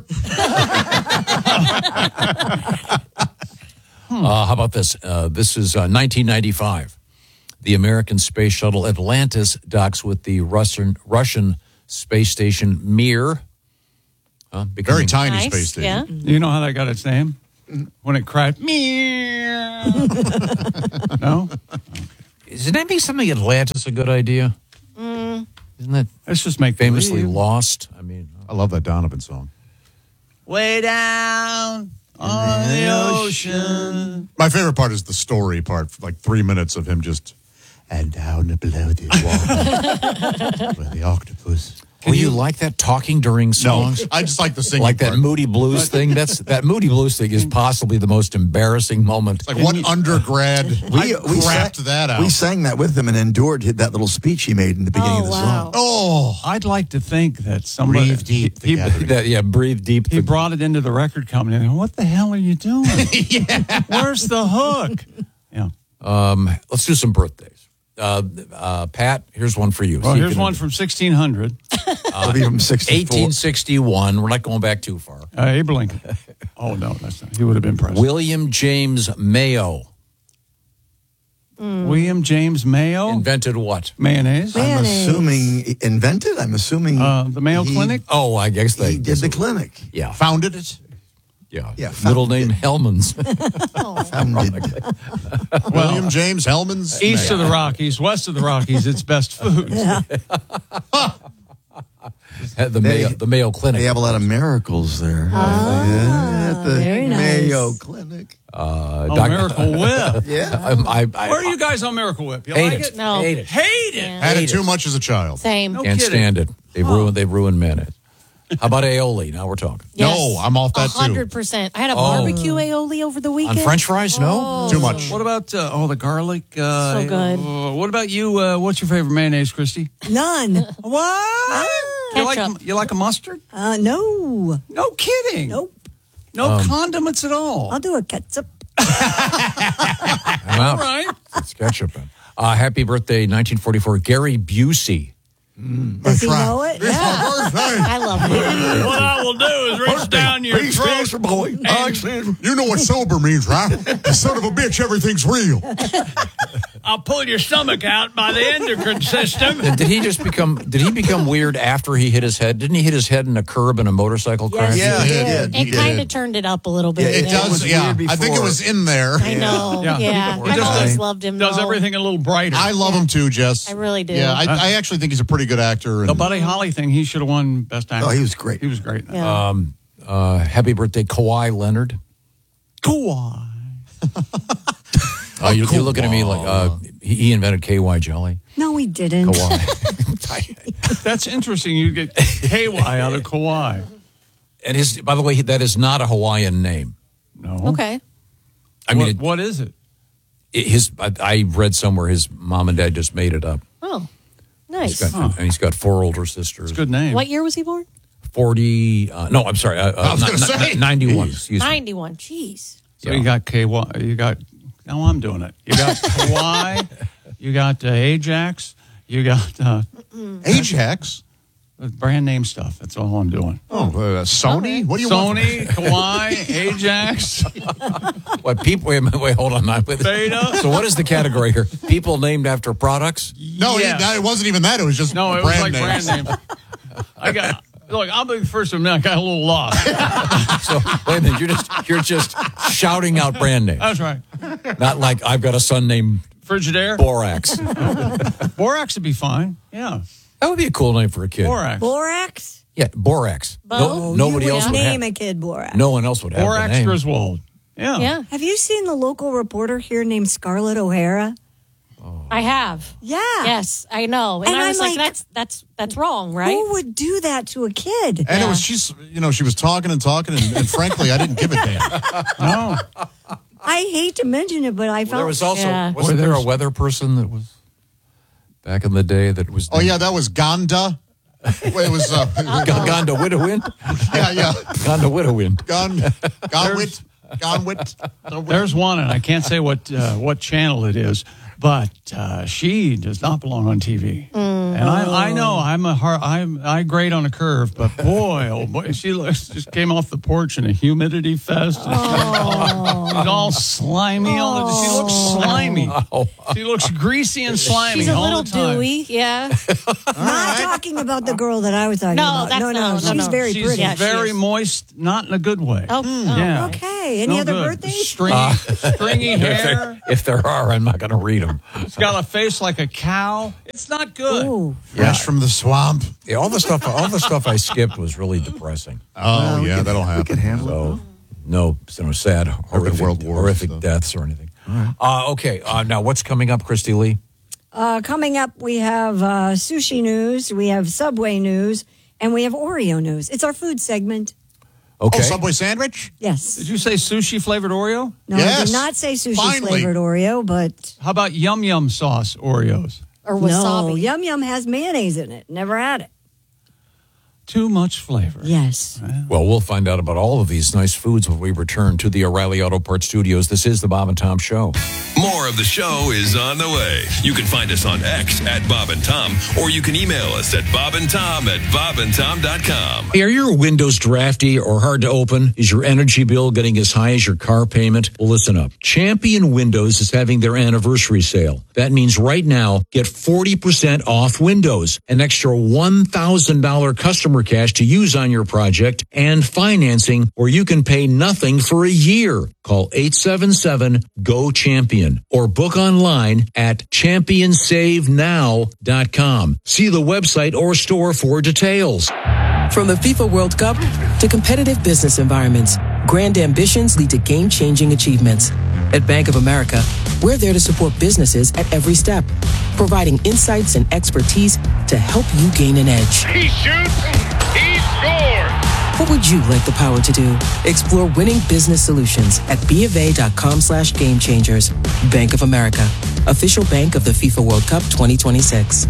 Uh, how about this? Uh, this is uh, nineteen ninety-five. The American space shuttle Atlantis docks with the Russian Russian space station Mir. Uh, Very becoming- tiny Nice, space station. yeah. You know how that got its name? When it cried, meow. No? Is naming something Atlantis a good idea? Mm. Isn't that Let's just make famously believe. lost? I mean, I love that Donovan song. Way down on the ocean. My favorite part is the story part, like three minutes of him just, and down below the water, where the octopus. oh, you like that talking during songs? No, I just like the singing Like that part. Moody Blues thing. That's that Moody Blues thing is possibly the most embarrassing moment. Like what undergrad We, I we, crapped sang, that out. we sang that with him and endured that little speech he made in the beginning Oh, of the wow. song. oh, I'd like to think that somebody breathe deep. He, together. That, yeah, breathe deep. he brought it into the record company. And, what the hell are you doing? Where's the hook? Yeah. Um, let's do some birthdays. Uh, uh, Pat, here's one for you. Well, See if here's you one can- from sixteen hundred. It'll be from sixty-four. eighteen sixty-one. We're not going back too far. Uh, Abe Lincoln. Oh, no, that's not. He would have been president. William James Mayo William James Mayo invented what? mayonnaise. I'm Mayonnaise. assuming invented. I'm assuming Uh, the Mayo he- Clinic. Oh, I guess they He did the clinic. Yeah, Founded it. yeah, Yeah, Middle founded name it. Hellman's. Founded. William James Hellman's. East of the Rockies, west of the Rockies, it's best food. the Mayo, the Mayo Clinic. They have a lot of miracles there. yeah, at the very nice. Mayo Clinic. Uh, Oh, Doc- Miracle Whip. Yeah. I, I, I, Where are you guys on Miracle Whip? You Hate like it. it? No. Hate it. Hate it. Had Hate it too it. much as a child. Same. No Can't kidding. stand it. They've ruined. They've ruined mayonnaise. How about aioli? Now we're talking. Yes. No, I'm off that A hundred too. percent. I had a Oh. barbecue aioli over the weekend. On French fries? No. Too much. What about uh, oh the garlic? Uh, So good. uh, what about you? Uh, what's your favorite mayonnaise, Christy? None. What? You like Ketchup. you like a mustard? Uh, no. No kidding. Nope. No Um, condiments at all. I'll do a ketchup. I'm out. All right. It's ketchup. Uh, happy birthday, nineteen forty-four, Gary Busey. Does he know it? Yeah. I love it. What I will do is reach down your B stands throat. for boy. I stands for... You know what sober means, right? You son of a bitch, everything's real. I'll pull your stomach out by the endocrine system. Did he just become? Did he become weird after he hit his head? Didn't he hit his head in a curb in a motorcycle crash? Yes, he Yeah, did. yeah. It kind of turned it up a little bit. It yeah. does, was yeah. weird I think it before. was in there. I know. Yeah. Yeah. He I've does- always loved him. Does though. everything a little brighter. I love him too, Jess. I really do. Yeah, I, I actually think he's a pretty good actor. And the Buddy Holly thing, he should have won Best Actor. Oh, he was great. He was great. Yeah. Um, uh, happy birthday, Kawhi Leonard. Kawhi. Uh, you, you're looking at me like uh, he, he invented K Y jelly. No, he didn't. Kawhi. That's interesting. You get K Y out of Kawhi. And his, by the way, that is not a Hawaiian name. No. Okay. I mean, what, it, what is it? it- his. I, I read somewhere his mom and dad just made it up. Oh, He's nice. got, And he's got four older sisters. It's a good name. What year was he born? Forty. Uh, no, I'm sorry. Uh, uh, I was gonna ni- say. ni- Ninety-one. Excuse me. ninety-one. Jeez. So you got K Y. You got. Now I'm doing it. You got Kawhi. You got uh, Ajax. You got uh, Ajax. brand name stuff. That's all I'm doing. Oh, uh, Sony? What do you want? Sony, Kawhi, Ajax, What people? Wait, a minute, wait, hold on. Wait. Beta. So what is the category here? People named after products? No, Yes. it, it wasn't even that. It was just No, it was brand like names. brand name. I got. Look, I'll be the first to admit I got a little lost. So wait a minute. You're just you're just shouting out brand names. That's right. Not like I've got a son named Frigidaire. Borax. Borax would be fine. Yeah. That would be a cool name for a kid. Borax. Borax? Yeah, Borax. Bo? No, nobody you else would name have. a kid Borax. No one else would have the Borax name. Griswold. Yeah. Yeah, Have you seen the local reporter here named Scarlett O'Hara? I have. Yeah. Yes, I know. And, And I was I'm like, like, that's that's that's wrong, right? Who would do that to a kid? And Yeah. it was she's you know she was talking and talking and, and frankly I didn't give a damn. No. I hate to mention it, but I Well, felt there was also Yeah. wasn't there a weather person that was back in the day that was Oh yeah, that was Ganda. Wait, it was uh, Gonda Widowwind? yeah yeah Gonda Widowwind. Gon Gonwit Gonwit. There's one, and I can't say what uh, what channel it is, but uh, she does not belong on T V. Mm. And I, I know I'm a hard, I'm I grade on a curve, but boy, oh boy, she looks, just came off the porch in a humidity fest. And Oh. she's all slimy. All the, she looks slimy. She looks greasy and slimy She's a all little the time. dewy, yeah. Not talking about the girl that I was talking No, about. that's no, no, no, no, she's no. very She's pretty. Yeah, she very is. moist, not in a good way. Oh, oh. Yeah. Okay. Any No other good. birthdays? Stringy, Uh, stringy If there, hair. if there are, I'm not going to read them. It's got a face like a cow. It's not good. Ooh. Fresh from the swamp. Yeah, all the stuff, all the stuff I skipped was really depressing. Oh, yeah, that'll We happen. can handle it. So, no, no sad, horrific, World Wars horrific stuff. deaths or anything. Uh, okay, uh, now what's coming up, Christy Lee? Uh, coming up, we have uh, sushi news, we have Subway news, and we have Oreo news. It's our food segment. Okay. Oh, Subway sandwich? Yes. Did you say sushi flavored Oreo? No, I Yes. did not say sushi Finally. flavored Oreo, but How about yum yum sauce Oreos? Or no, wasabi. Yum Yum has mayonnaise in it. Never had it. Too much flavor. Yes. Well, we'll find out about all of these nice foods when we return to the O'Reilly Auto Parts Studios. This is the Bob and Tom Show. More of the show is on the way. You can find us on X at Bob and Tom, or you can email us at bob and tom at bob and tom dot com. Are your windows drafty or hard to open? Is your energy bill getting as high as your car payment? Well, listen up. Champion Windows is having their anniversary sale. That means right now, get forty percent off windows, an extra one thousand dollars customer cash to use on your project, and financing where you can pay nothing for a year. Call eight seven seven, G O CHAMPION or book online at champion save now dot com. See the website or store for details. From the FIFA World Cup to competitive business environments, grand ambitions lead to game-changing achievements. At Bank of America, we're there to support businesses at every step, providing insights and expertise to help you gain an edge. He shoots, he scores. What would you like the power to do? Explore winning business solutions at bofa.com slash game changers. Bank of America, official bank of the FIFA World Cup twenty twenty-six.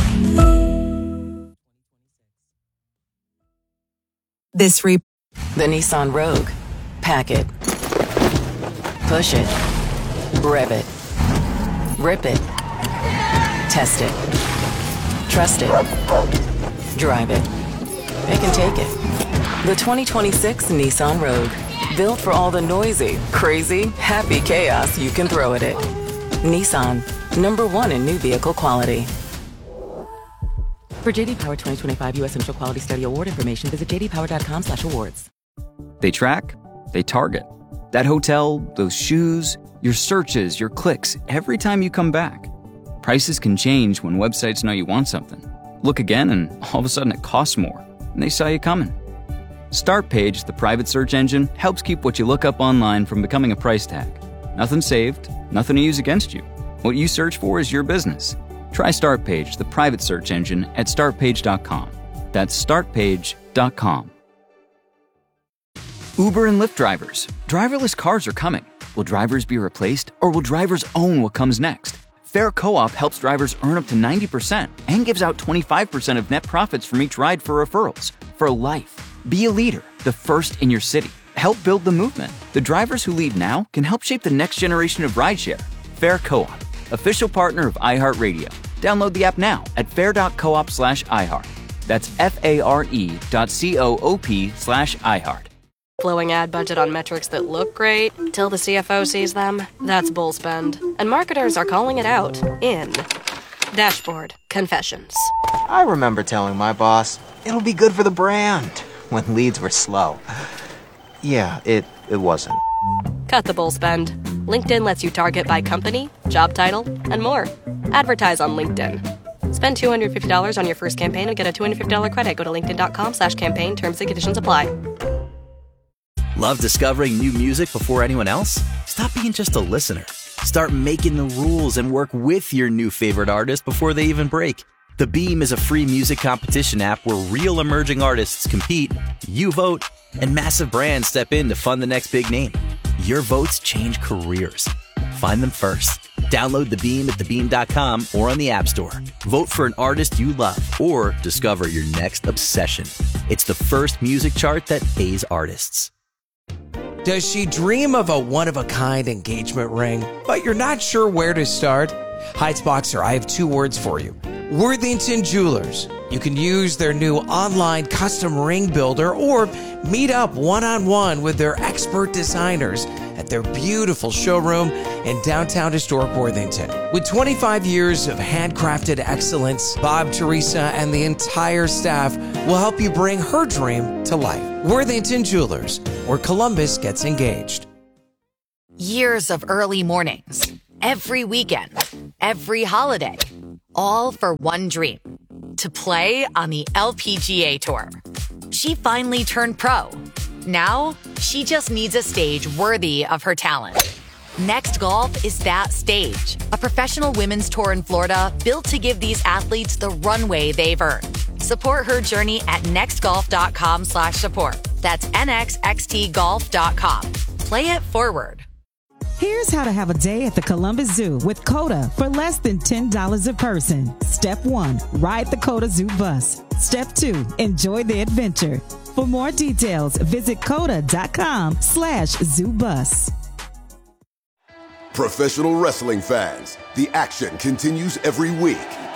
This re the Nissan Rogue. Pack it. Push it. Rev it. Rip it. Test it. Trust it. Drive it. It can take it. The twenty twenty-six Nissan Rogue. Built for all the noisy, crazy, happy chaos you can throw at it. Nissan. Number one in new vehicle quality. For J D Power twenty twenty-five U S Initial Quality Study Award information, visit j d power dot com slash awards. They track, they target. That hotel, those shoes, your searches, your clicks, every time you come back. Prices can change when websites know you want something. Look again and all of a sudden it costs more, and they saw you coming. StartPage, the private search engine, helps keep what you look up online from becoming a price tag. Nothing saved, nothing to use against you. What you search for is your business. Try StartPage, the private search engine, at start page dot com. That's start page dot com. Uber and Lyft drivers. Driverless cars are coming. Will drivers be replaced, or will drivers own what comes next? Fair Co-op helps drivers earn up to ninety percent and gives out twenty-five percent of net profits from each ride for referrals. For life. Be a leader, the first in your city. Help build the movement. The drivers who lead now can help shape the next generation of rideshare. Fair Co-op, official partner of iHeartRadio. Download the app now at fair.coop slash iHeart. That's F-A-R-E dot C-O-O-P slash iHeart. Blowing ad budget on metrics that look great till the C F O sees them. That's bull spend. And marketers are calling it out in Dashboard Confessions. I remember telling my boss, it'll be good for the brand, when leads were slow. Yeah, it, it wasn't. Cut the bull spend. LinkedIn lets you target by company, job title, and more. Advertise on LinkedIn. Spend two hundred fifty dollars on your first campaign and get a two hundred fifty dollars credit. Go to linkedin.com slash campaign. Terms and conditions apply. Love discovering new music before anyone else? Stop being just a listener. Start making the rules and work with your new favorite artist before they even break. The Beam is a free music competition app where real emerging artists compete, you vote, and massive brands step in to fund the next big name. Your votes change careers. Find them first. Download The Beam at the beam dot com or on the App Store. Vote for an artist you love or discover your next obsession. It's the first music chart that pays artists. Does she dream of a one-of-a-kind engagement ring, but you're not sure where to start? Heights Boxer, I have two words for you. Worthington Jewelers. You can use their new online custom ring builder or meet up one-on-one with their expert designers at their beautiful showroom in downtown historic Worthington. With twenty-five years of handcrafted excellence, Bob, Teresa, and the entire staff will help you bring her dream to life. Worthington Jewelers, where Columbus gets engaged. Years of early mornings, every weekend, every holiday, all for one dream, to play on the L P G A Tour. She finally turned pro. Now, she just needs a stage worthy of her talent. Next Golf is that stage, a professional women's tour in Florida built to give these athletes the runway they've earned. Support her journey at nextgolf.com slash support. That's nxxt golf dot com. Play it forward. Here's how to have a day at the Columbus Zoo with COTA for less than ten dollars a person. Step one, ride the COTA Zoo bus. Step two, enjoy the adventure. For more details, visit COTA.com slash zoo bus. Professional wrestling fans, the action continues every week.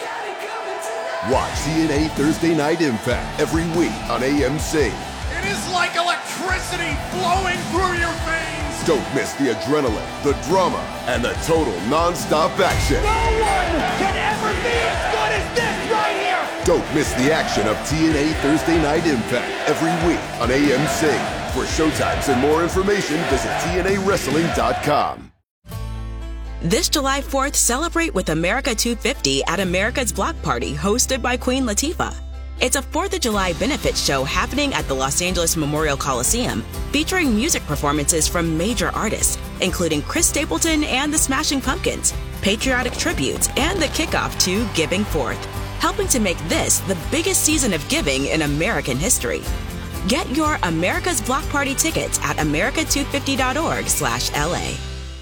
Watch T N A Thursday Night Impact every week on A M C. It is like electricity flowing through your veins. Don't miss the adrenaline, the drama, and the total non-stop action. No one can ever be as good as this right here. Don't miss the action of T N A Thursday Night Impact every week on A M C. For showtimes and more information, visit T N A wrestling dot com. This July fourth, celebrate with America two fifty at America's Block Party, hosted by Queen Latifah. It's a fourth of July benefit show happening at the Los Angeles Memorial Coliseum, featuring music performances from major artists, including Chris Stapleton and the Smashing Pumpkins, patriotic tributes, and the kickoff to Giving Forth, helping to make this the biggest season of giving in American history. Get your America's Block Party tickets at america two fifty dot org slash L A.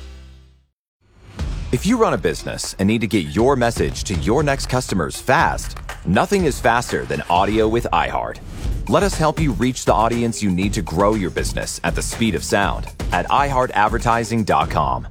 If you run a business and need to get your message to your next customers fast, nothing is faster than audio with iHeart. Let us help you reach the audience you need to grow your business at the speed of sound at i heart advertising dot com.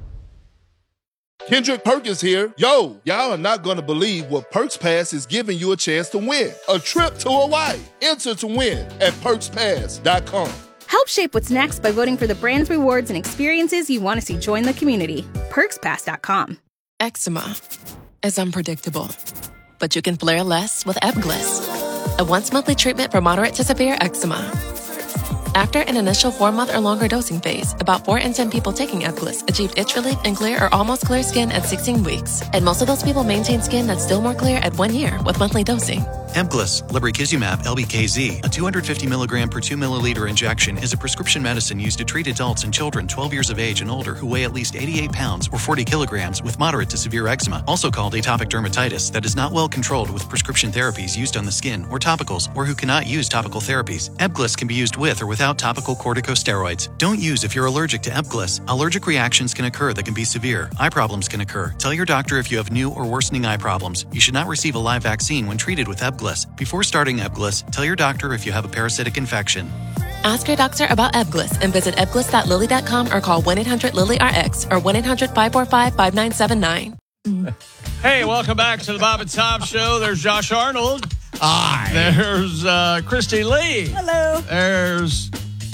Kendrick Perkins here. Yo, y'all are not going to believe what Perks Pass is giving you a chance to win. A trip to Hawaii. Enter to win at perks pass dot com. Help shape what's next by voting for the brands, rewards, and experiences you want to see join the community. perks pass dot com. Eczema is unpredictable, but you can flare less with Ebglyss, a once-monthly treatment for moderate to severe eczema. After an initial four-month or longer dosing phase, about four in ten people taking Ebglyss achieved itch relief and clear or almost clear skin at sixteen weeks, and most of those people maintain skin that's still more clear at one year with monthly dosing. Ebglyss, lebrikizumab L B K Z, a two hundred fifty milligram per two milliliter injection, is a prescription medicine used to treat adults and children twelve years of age and older who weigh at least eighty-eight pounds or forty kilograms with moderate to severe eczema, also called atopic dermatitis, that is not well controlled with prescription therapies used on the skin or topicals, or who cannot use topical therapies. Ebglyss can be used with or without topical corticosteroids. Don't use if you're allergic to Ebglyss. Allergic reactions can occur that can be severe. Eye problems can occur. Tell your doctor if you have new or worsening eye problems. You should not receive a live vaccine when treated with Ebglyss. Before starting Ebglyss, tell your doctor if you have a parasitic infection. Ask your doctor about Ebglyss and visit ebglyss dot lilly dot com or call one eight hundred lilly R X or one eight hundred five four five five nine seven nine. Hey, welcome back to the Bob and Tom Show. There's Josh Arnold. Hi. There's uh, Christy Lee. Hello. There's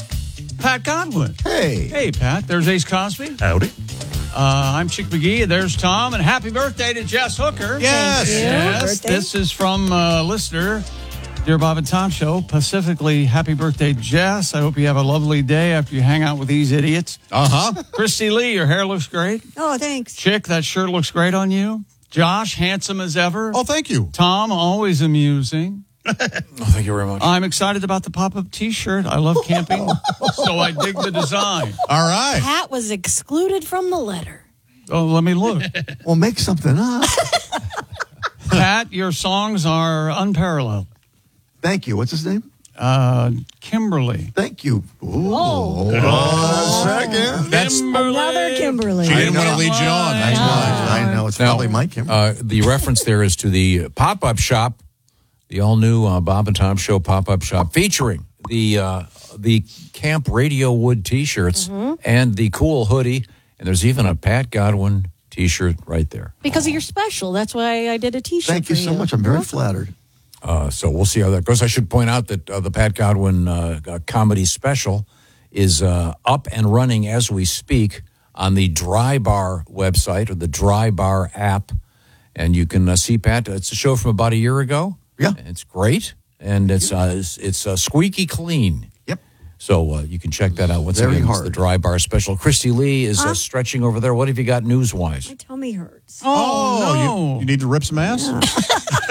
Pat Godwin. Hey. Hey, Pat. There's Ace Cosby. Howdy. Uh, I'm Chick McGee. There's Tom. And happy birthday to Jess Hooker. Yes. Yes. This is from a listener. Dear Bob and Tom Show, specifically, happy birthday, Jess. I hope you have a lovely day after you hang out with these idiots. Uh-huh. Christy Lee, your hair looks great. Oh, thanks. Chick, that shirt looks great on you. Josh, handsome as ever. Oh, thank you. Tom, always amusing. Oh, thank you very much. I'm excited about the pop-up T-shirt. I love camping, so I dig the design. All right. Pat was excluded from the letter. Oh, let me look. Well, make something up. Pat, your songs are unparalleled. Thank you. What's his name? Uh, Kimberly. Thank you. Ooh. Oh. Hold on a second. That's Another Kimberly. She didn't want to lead you on. That's why. I know. It's Now, probably Mike Kimberly. Uh, the reference there is to the pop-up shop, the all-new uh, Bob and Tom Show pop-up shop, featuring the uh, the Camp Radio Wood T-shirts Mm-hmm. and the cool hoodie. And there's even a Pat Godwin T-shirt right there. Because of your special. That's why I did a T-shirt. Thank you for so much. I'm very flattered. Uh, so we'll see how that goes. I should point out that uh, the Pat Godwin uh, uh, comedy special is uh, up and running as we speak on the Dry Bar website or the Dry Bar app. And you can uh, see Pat. It's a show from about a year ago. Yeah. It's great. And it's uh, it's, it's uh, squeaky clean. Yep. So uh, you can check that out. Once Very again, hard. It's the Dry Bar special. Christy Lee is uh, Huh? stretching over there. What have you got news-wise? My tummy hurts. Oh, no. you, you need to rip some ass?